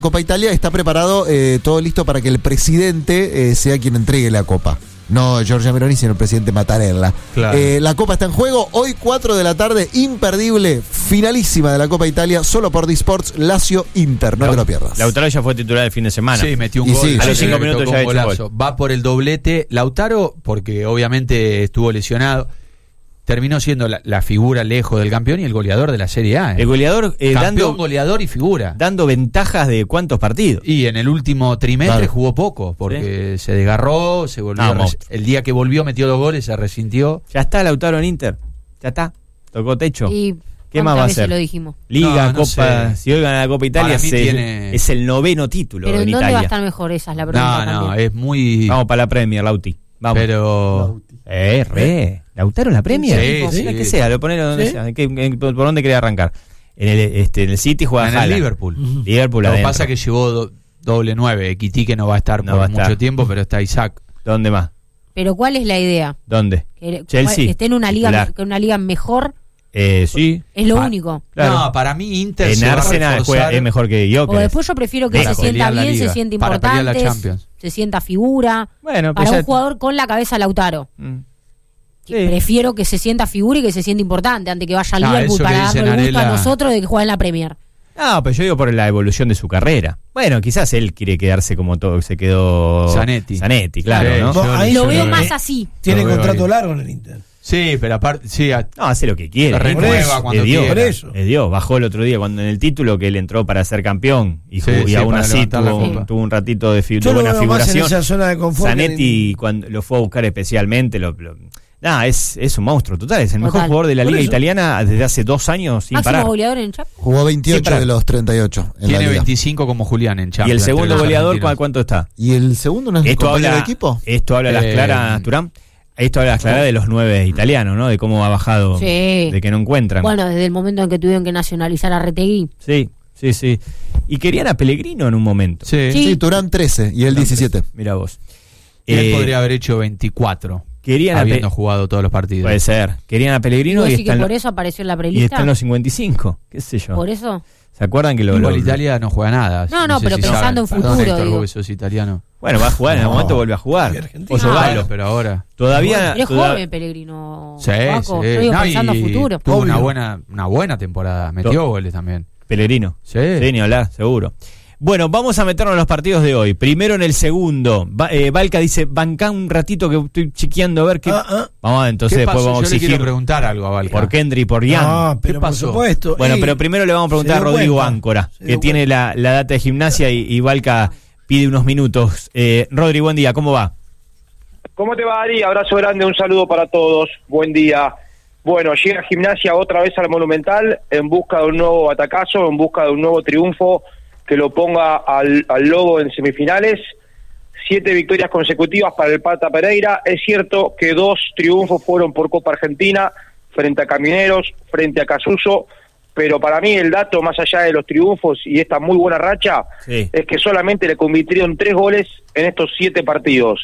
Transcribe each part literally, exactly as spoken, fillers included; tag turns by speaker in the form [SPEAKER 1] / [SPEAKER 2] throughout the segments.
[SPEAKER 1] Copa Italia está preparado, eh, todo listo para que el presidente eh, sea quien entregue la copa. No Giorgia Meloni, sino el presidente Mattarella.
[SPEAKER 2] Claro.
[SPEAKER 1] Eh, la copa está en juego. Hoy cuatro de la tarde, imperdible, finalísima de la Copa Italia, solo por Disports, Lazio Inter. No
[SPEAKER 3] La,
[SPEAKER 1] te lo pierdas.
[SPEAKER 3] Lautaro ya fue titular el fin de semana.
[SPEAKER 2] Sí, metió un
[SPEAKER 1] Y
[SPEAKER 2] gol.
[SPEAKER 1] sí,
[SPEAKER 3] a los
[SPEAKER 1] sí,
[SPEAKER 3] cinco
[SPEAKER 2] sí,
[SPEAKER 3] minutos
[SPEAKER 2] tocó
[SPEAKER 3] ya
[SPEAKER 2] un
[SPEAKER 3] ha hecho
[SPEAKER 2] golazo.
[SPEAKER 3] gol.
[SPEAKER 2] Va por el doblete. Lautaro, porque obviamente estuvo lesionado, terminó siendo la, la figura lejos del campeón y el goleador de la Serie A. ¿eh?
[SPEAKER 3] El goleador eh,
[SPEAKER 2] Campeón,
[SPEAKER 3] dando,
[SPEAKER 2] goleador y figura.
[SPEAKER 3] dando ventajas de cuántos partidos.
[SPEAKER 2] Y en el último trimestre
[SPEAKER 1] Claro.
[SPEAKER 2] jugó poco, porque se desgarró, se volvió.
[SPEAKER 3] Ah,
[SPEAKER 2] a res-
[SPEAKER 3] monstruo.
[SPEAKER 2] el día que volvió metió dos goles, se resintió.
[SPEAKER 3] Ya está Lautaro en Inter. Ya está. Tocó techo.
[SPEAKER 4] Y
[SPEAKER 3] ¿Qué más va a
[SPEAKER 4] veces
[SPEAKER 3] hacer?
[SPEAKER 4] lo dijimos.
[SPEAKER 3] Liga,
[SPEAKER 2] No, no
[SPEAKER 3] Copa.
[SPEAKER 2] sé.
[SPEAKER 3] Si hoy gana la Copa Italia,
[SPEAKER 2] Para mí
[SPEAKER 3] se-
[SPEAKER 2] tiene-
[SPEAKER 3] es el noveno título
[SPEAKER 4] Pero
[SPEAKER 3] en
[SPEAKER 4] ¿en dónde
[SPEAKER 3] Italia.
[SPEAKER 4] va a estar mejor? Esa es la pregunta
[SPEAKER 2] No, no,
[SPEAKER 4] también.
[SPEAKER 2] es muy.
[SPEAKER 3] Vamos para la Premier, Lauti. Vamos.
[SPEAKER 2] Pero.
[SPEAKER 3] Eh, re. ¿Lautaro en la Premier?
[SPEAKER 2] Sí,
[SPEAKER 3] Mira
[SPEAKER 2] sí.
[SPEAKER 3] que sea, lo ponelo donde
[SPEAKER 5] ¿Sí?
[SPEAKER 3] sea. ¿En qué- en- ¿Por dónde quería arrancar? En el, este, en el City juega
[SPEAKER 2] En el
[SPEAKER 3] Haaland.
[SPEAKER 2] Liverpool.
[SPEAKER 3] Liverpool
[SPEAKER 2] Lo que
[SPEAKER 3] adentro.
[SPEAKER 2] pasa es que llevó do- doble nueve. Kitty no va a estar
[SPEAKER 3] No
[SPEAKER 2] por
[SPEAKER 3] va a
[SPEAKER 2] mucho
[SPEAKER 3] estar.
[SPEAKER 2] tiempo, pero está Isaac.
[SPEAKER 3] ¿Dónde más?
[SPEAKER 4] Pero ¿cuál es la idea?
[SPEAKER 3] ¿Dónde?
[SPEAKER 4] Que,
[SPEAKER 3] Chelsea,
[SPEAKER 4] que esté en una liga,
[SPEAKER 3] titular.
[SPEAKER 4] que una liga mejor
[SPEAKER 3] Eh, sí.
[SPEAKER 4] es lo
[SPEAKER 2] Pa-
[SPEAKER 4] único.
[SPEAKER 3] Claro.
[SPEAKER 2] No, para mí Inter
[SPEAKER 3] En
[SPEAKER 2] se va a
[SPEAKER 3] Arsenal
[SPEAKER 2] reforzar
[SPEAKER 3] juega, es mejor que
[SPEAKER 4] O
[SPEAKER 3] Gyökeres.
[SPEAKER 4] después yo prefiero que
[SPEAKER 2] Para
[SPEAKER 4] se sienta
[SPEAKER 2] pelear la
[SPEAKER 4] bien, se
[SPEAKER 2] liga,
[SPEAKER 4] sienta
[SPEAKER 2] para pelear la
[SPEAKER 4] importante,
[SPEAKER 2] Champions.
[SPEAKER 4] se sienta figura.
[SPEAKER 3] Bueno,
[SPEAKER 4] Para
[SPEAKER 3] pero
[SPEAKER 4] un
[SPEAKER 3] ya-
[SPEAKER 4] jugador con la cabeza Lautaro.
[SPEAKER 3] Mm.
[SPEAKER 4] Que
[SPEAKER 3] Sí.
[SPEAKER 4] Prefiero que se sienta figura y que se sienta importante antes que vaya al
[SPEAKER 2] Ah,
[SPEAKER 4] Liverpool
[SPEAKER 2] eso
[SPEAKER 4] para
[SPEAKER 2] que dice
[SPEAKER 4] darnos el gusto a
[SPEAKER 2] Narela.
[SPEAKER 4] nosotros de que juegue en la Premier.
[SPEAKER 3] No, pero yo digo por la evolución de su carrera. Bueno, quizás él quiere quedarse como todo, se quedó
[SPEAKER 2] Zanetti.
[SPEAKER 3] Zanetti, claro,
[SPEAKER 2] Sí,
[SPEAKER 3] ¿no?
[SPEAKER 2] yo-
[SPEAKER 5] No, ahí
[SPEAKER 4] Lo
[SPEAKER 5] yo
[SPEAKER 4] veo
[SPEAKER 5] creo
[SPEAKER 4] más
[SPEAKER 5] que
[SPEAKER 4] así.
[SPEAKER 5] Tiene
[SPEAKER 2] Lo veo
[SPEAKER 5] contrato
[SPEAKER 2] ahí.
[SPEAKER 5] largo en el Inter.
[SPEAKER 2] Sí, pero aparte, sí, a-
[SPEAKER 3] No, hace lo que quiere.
[SPEAKER 2] la
[SPEAKER 5] Por
[SPEAKER 2] renueva
[SPEAKER 5] eso,
[SPEAKER 2] cuando
[SPEAKER 3] le dio,
[SPEAKER 2] quiera.
[SPEAKER 5] por eso.
[SPEAKER 3] le dio, bajó el otro día cuando en el título que él entró para ser campeón y,
[SPEAKER 2] Sí,
[SPEAKER 3] jugó- y
[SPEAKER 2] sí,
[SPEAKER 3] aún
[SPEAKER 2] para
[SPEAKER 3] así
[SPEAKER 2] levantar la
[SPEAKER 3] tuvo,
[SPEAKER 2] copa.
[SPEAKER 3] tuvo un ratito de, fi- de
[SPEAKER 5] Yo lo
[SPEAKER 3] buena
[SPEAKER 5] veo más en
[SPEAKER 3] figuración.
[SPEAKER 5] esa zona de confort. que en
[SPEAKER 3] Zanetti cuando lo fue a buscar especialmente, lo, lo- nada, es, es un monstruo total, es el mejor
[SPEAKER 4] Total.
[SPEAKER 3] jugador de la
[SPEAKER 5] Por
[SPEAKER 3] liga
[SPEAKER 5] eso.
[SPEAKER 3] italiana desde hace dos años sin
[SPEAKER 4] Máximo
[SPEAKER 3] parar.
[SPEAKER 4] goleador en Champions.
[SPEAKER 1] Jugó veintiocho
[SPEAKER 3] Sí, para-
[SPEAKER 1] de los treinta y ocho en
[SPEAKER 2] Tiene
[SPEAKER 1] la liga.
[SPEAKER 2] veinticinco como Julián en
[SPEAKER 3] Y
[SPEAKER 2] Champions.
[SPEAKER 3] el segundo
[SPEAKER 2] entre los
[SPEAKER 3] goleador, ¿cuál-
[SPEAKER 2] argentinos.
[SPEAKER 3] ¿cuánto está?
[SPEAKER 1] ¿Y el segundo no es
[SPEAKER 3] Esto
[SPEAKER 1] compañero
[SPEAKER 3] habla,
[SPEAKER 1] de equipo?
[SPEAKER 3] esto habla a las
[SPEAKER 2] Eh,
[SPEAKER 3] claras, Turán. Esto habla a las claras de los nueve italianos, ¿no? De cómo ha bajado,
[SPEAKER 4] Sí.
[SPEAKER 3] de que no encuentran.
[SPEAKER 4] Bueno, desde el momento en que tuvieron que nacionalizar a Retegui.
[SPEAKER 3] Sí, sí, sí. Y querían a Pellegrino en un momento.
[SPEAKER 2] Sí.
[SPEAKER 4] Sí.
[SPEAKER 1] Sí, Turán trece y él diecisiete.
[SPEAKER 3] Mira vos.
[SPEAKER 2] Él
[SPEAKER 3] Eh,
[SPEAKER 2] podría haber hecho veinticuatro,
[SPEAKER 3] querían a
[SPEAKER 2] habiendo
[SPEAKER 3] Pe-
[SPEAKER 2] jugado todos los partidos.
[SPEAKER 3] Puede ser. Querían a Pellegrino
[SPEAKER 4] ¿Vos
[SPEAKER 3] y
[SPEAKER 4] decís que
[SPEAKER 3] están,
[SPEAKER 4] por eso apareció en la
[SPEAKER 3] y
[SPEAKER 4] prelista?
[SPEAKER 3] están los cincuenta y cinco. ¿Qué sé yo?
[SPEAKER 4] ¿Por eso?
[SPEAKER 3] ¿Se acuerdan que lo,
[SPEAKER 2] Igual
[SPEAKER 3] lo-
[SPEAKER 2] Italia no juega nada.
[SPEAKER 4] No, no,
[SPEAKER 2] sé
[SPEAKER 4] pero
[SPEAKER 2] si
[SPEAKER 4] pensando
[SPEAKER 2] saben.
[SPEAKER 4] en futuro,
[SPEAKER 2] Perdón, Héctor,
[SPEAKER 4] digo.
[SPEAKER 2] vos que sos italiano.
[SPEAKER 3] Bueno, va a jugar, en
[SPEAKER 5] No.
[SPEAKER 3] algún momento vuelve a jugar.
[SPEAKER 5] Y Argentina.
[SPEAKER 3] Oso
[SPEAKER 4] Ah,
[SPEAKER 3] Galo.
[SPEAKER 2] Bueno, pero ahora.
[SPEAKER 3] Todavía.
[SPEAKER 4] Pero es
[SPEAKER 3] toda-
[SPEAKER 4] joven Pellegrino.
[SPEAKER 2] Sí,
[SPEAKER 4] Paco.
[SPEAKER 2] sí.
[SPEAKER 4] Yo digo
[SPEAKER 2] No,
[SPEAKER 4] pensando a
[SPEAKER 2] y
[SPEAKER 4] futuro.
[SPEAKER 2] Tuvo una
[SPEAKER 5] Obvio.
[SPEAKER 2] buena, una buena temporada. Metió
[SPEAKER 3] To-
[SPEAKER 2] goles también.
[SPEAKER 3] Pellegrino.
[SPEAKER 2] Sí.
[SPEAKER 3] Sí, ni hablar, seguro. Bueno, vamos a meternos en los partidos de hoy. Primero en el segundo. Va, eh, Valca dice, bancá un ratito que estoy chequeando a ver qué...
[SPEAKER 5] Ah, ah.
[SPEAKER 3] Vamos, entonces
[SPEAKER 2] ¿Qué
[SPEAKER 3] después
[SPEAKER 2] pasó?
[SPEAKER 3] vamos
[SPEAKER 2] Yo
[SPEAKER 3] a
[SPEAKER 2] le quiero
[SPEAKER 3] exigir
[SPEAKER 2] preguntar algo a Valca.
[SPEAKER 3] por Kendry y por Ian.
[SPEAKER 5] No, pero por
[SPEAKER 2] pasó?
[SPEAKER 5] supuesto.
[SPEAKER 3] Bueno,
[SPEAKER 5] Ey,
[SPEAKER 3] pero primero le vamos a preguntar a
[SPEAKER 5] se dio
[SPEAKER 3] Rodrigo
[SPEAKER 5] cuenta,
[SPEAKER 3] Áncora,
[SPEAKER 5] se
[SPEAKER 3] que
[SPEAKER 5] dio
[SPEAKER 3] tiene la, la data de gimnasia y, y Valca pide unos minutos. Eh, Rodri, buen día, ¿cómo va?
[SPEAKER 6] ¿Cómo te va, Ari? Abrazo grande, un saludo para todos. Buen día. Bueno, llega Gimnasia otra vez al Monumental en busca de un nuevo atacazo, en busca de un nuevo triunfo que lo ponga al, al Lobo en semifinales. Siete victorias consecutivas para el Pata Pereira. Es cierto que dos triunfos fueron por Copa Argentina, frente a Camineros, frente a Casuso, pero para mí el dato, más allá de los triunfos y esta muy buena racha,
[SPEAKER 3] Sí.
[SPEAKER 6] es que solamente le convirtieron tres goles en estos siete partidos.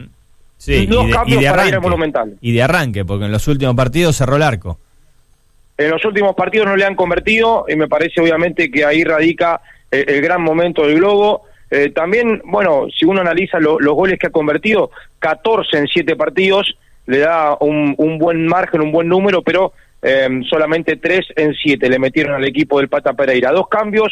[SPEAKER 3] Sí,
[SPEAKER 6] Dos
[SPEAKER 3] y de,
[SPEAKER 6] cambios
[SPEAKER 3] y de
[SPEAKER 6] para ir al
[SPEAKER 3] arranque.
[SPEAKER 6] Monumental.
[SPEAKER 3] Y de arranque, porque en los últimos partidos cerró el arco.
[SPEAKER 6] En los últimos partidos no le han convertido y me parece obviamente que ahí radica el, el gran momento del Globo. Eh, también, bueno, si uno analiza lo, los goles que ha convertido, catorce en siete partidos, le da un, un buen margen, un buen número, pero eh, solamente tres en siete le metieron al equipo del Pata Pereira. Dos cambios,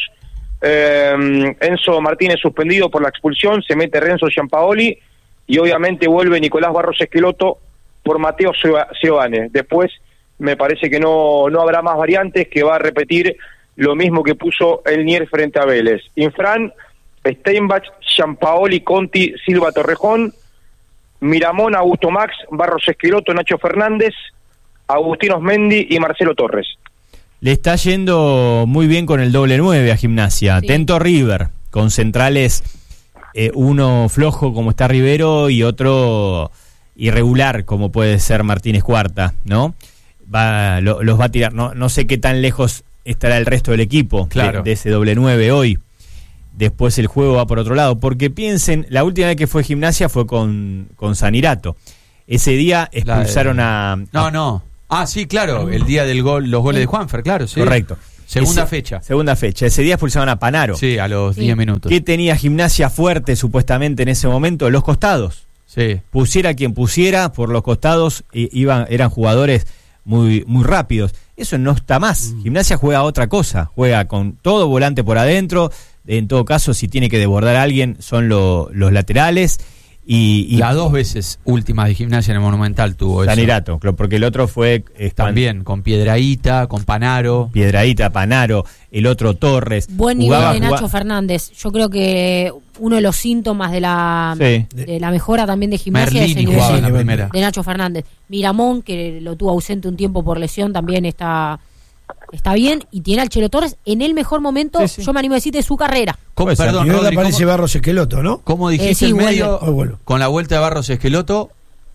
[SPEAKER 6] eh, Enzo Martínez suspendido por la expulsión, se mete Renzo Giampaoli y obviamente vuelve Nicolás Barros Esqueloto por Mateo Seoane. Después me parece que no, no habrá más variantes, que va a repetir lo mismo que puso el Nier frente a Vélez. Infran, Steinbach, Giampaoli, Conti, Silva Torrejón, Miramón, Augusto Max, Barros Esqueloto, Nacho Fernández, Agustín Osmendi y Marcelo Torres.
[SPEAKER 3] Le está yendo muy bien con el doble nueve a Gimnasia.
[SPEAKER 4] Sí.
[SPEAKER 3] Atento River, con centrales, eh, uno flojo como está Rivero y otro irregular como puede ser Martínez Cuarta, ¿no? Va, lo- los va a tirar. No, no sé qué tan lejos estará el resto del equipo
[SPEAKER 2] Claro.
[SPEAKER 3] de, de ese doble nueve hoy. Después el juego va por otro lado. Porque piensen, la última vez que fue Gimnasia fue con, con Sanirato. Ese día expulsaron
[SPEAKER 2] La
[SPEAKER 3] a...
[SPEAKER 2] No,
[SPEAKER 3] a-
[SPEAKER 2] no. Ah, sí, claro, el día del gol, los goles de Juanfer, claro, sí.
[SPEAKER 3] Correcto.
[SPEAKER 2] Segunda
[SPEAKER 3] Ese-
[SPEAKER 2] fecha.
[SPEAKER 3] Segunda fecha. Ese día expulsaban a Panaro.
[SPEAKER 2] Sí, a los
[SPEAKER 4] Sí.
[SPEAKER 2] diez minutos.
[SPEAKER 3] ¿Qué tenía Gimnasia fuerte supuestamente en ese momento? Los costados.
[SPEAKER 2] Sí.
[SPEAKER 3] Pusiera quien pusiera, por los costados i- iban, eran jugadores muy, muy rápidos. Eso no está más.
[SPEAKER 2] Mm.
[SPEAKER 3] Gimnasia juega otra cosa. Juega con todo volante por adentro. En todo caso, si tiene que desbordar a alguien, son lo- los laterales. Y, y
[SPEAKER 2] Las dos veces últimas de Gimnasia en el Monumental tuvo eso.
[SPEAKER 3] Sanirato, creo, porque el otro fue eh,
[SPEAKER 2] También, con Piedraíta, con Panaro.
[SPEAKER 3] Piedraíta, Panaro, el otro Torres.
[SPEAKER 4] Buen nivel
[SPEAKER 3] Jugaba-
[SPEAKER 4] de Nacho
[SPEAKER 3] jugaba-
[SPEAKER 4] Fernández. Yo creo que uno de los síntomas de la
[SPEAKER 3] Sí.
[SPEAKER 4] de la mejora también de Gimnasia es
[SPEAKER 2] Merlini
[SPEAKER 4] el
[SPEAKER 2] jugaba en
[SPEAKER 4] nivel
[SPEAKER 2] la primera.
[SPEAKER 4] de Nacho Fernández. Miramón, que lo tuvo ausente un tiempo por lesión, también está está bien. Y tiene al Chelo Torres en el mejor momento,
[SPEAKER 3] Sí, sí.
[SPEAKER 4] yo me animo a decir, de su carrera.
[SPEAKER 2] ¿Cómo,
[SPEAKER 3] Pues,
[SPEAKER 2] perdón,
[SPEAKER 5] Y ahora
[SPEAKER 2] Rodri,
[SPEAKER 5] aparece
[SPEAKER 2] ¿cómo,
[SPEAKER 5] Barros Esqueloto, ¿no?
[SPEAKER 2] cómo dijiste
[SPEAKER 4] Eh, sí,
[SPEAKER 2] el
[SPEAKER 4] vuelve.
[SPEAKER 2] medio
[SPEAKER 5] Hoy vuelve.
[SPEAKER 2] con la vuelta de Barros Esqueloto?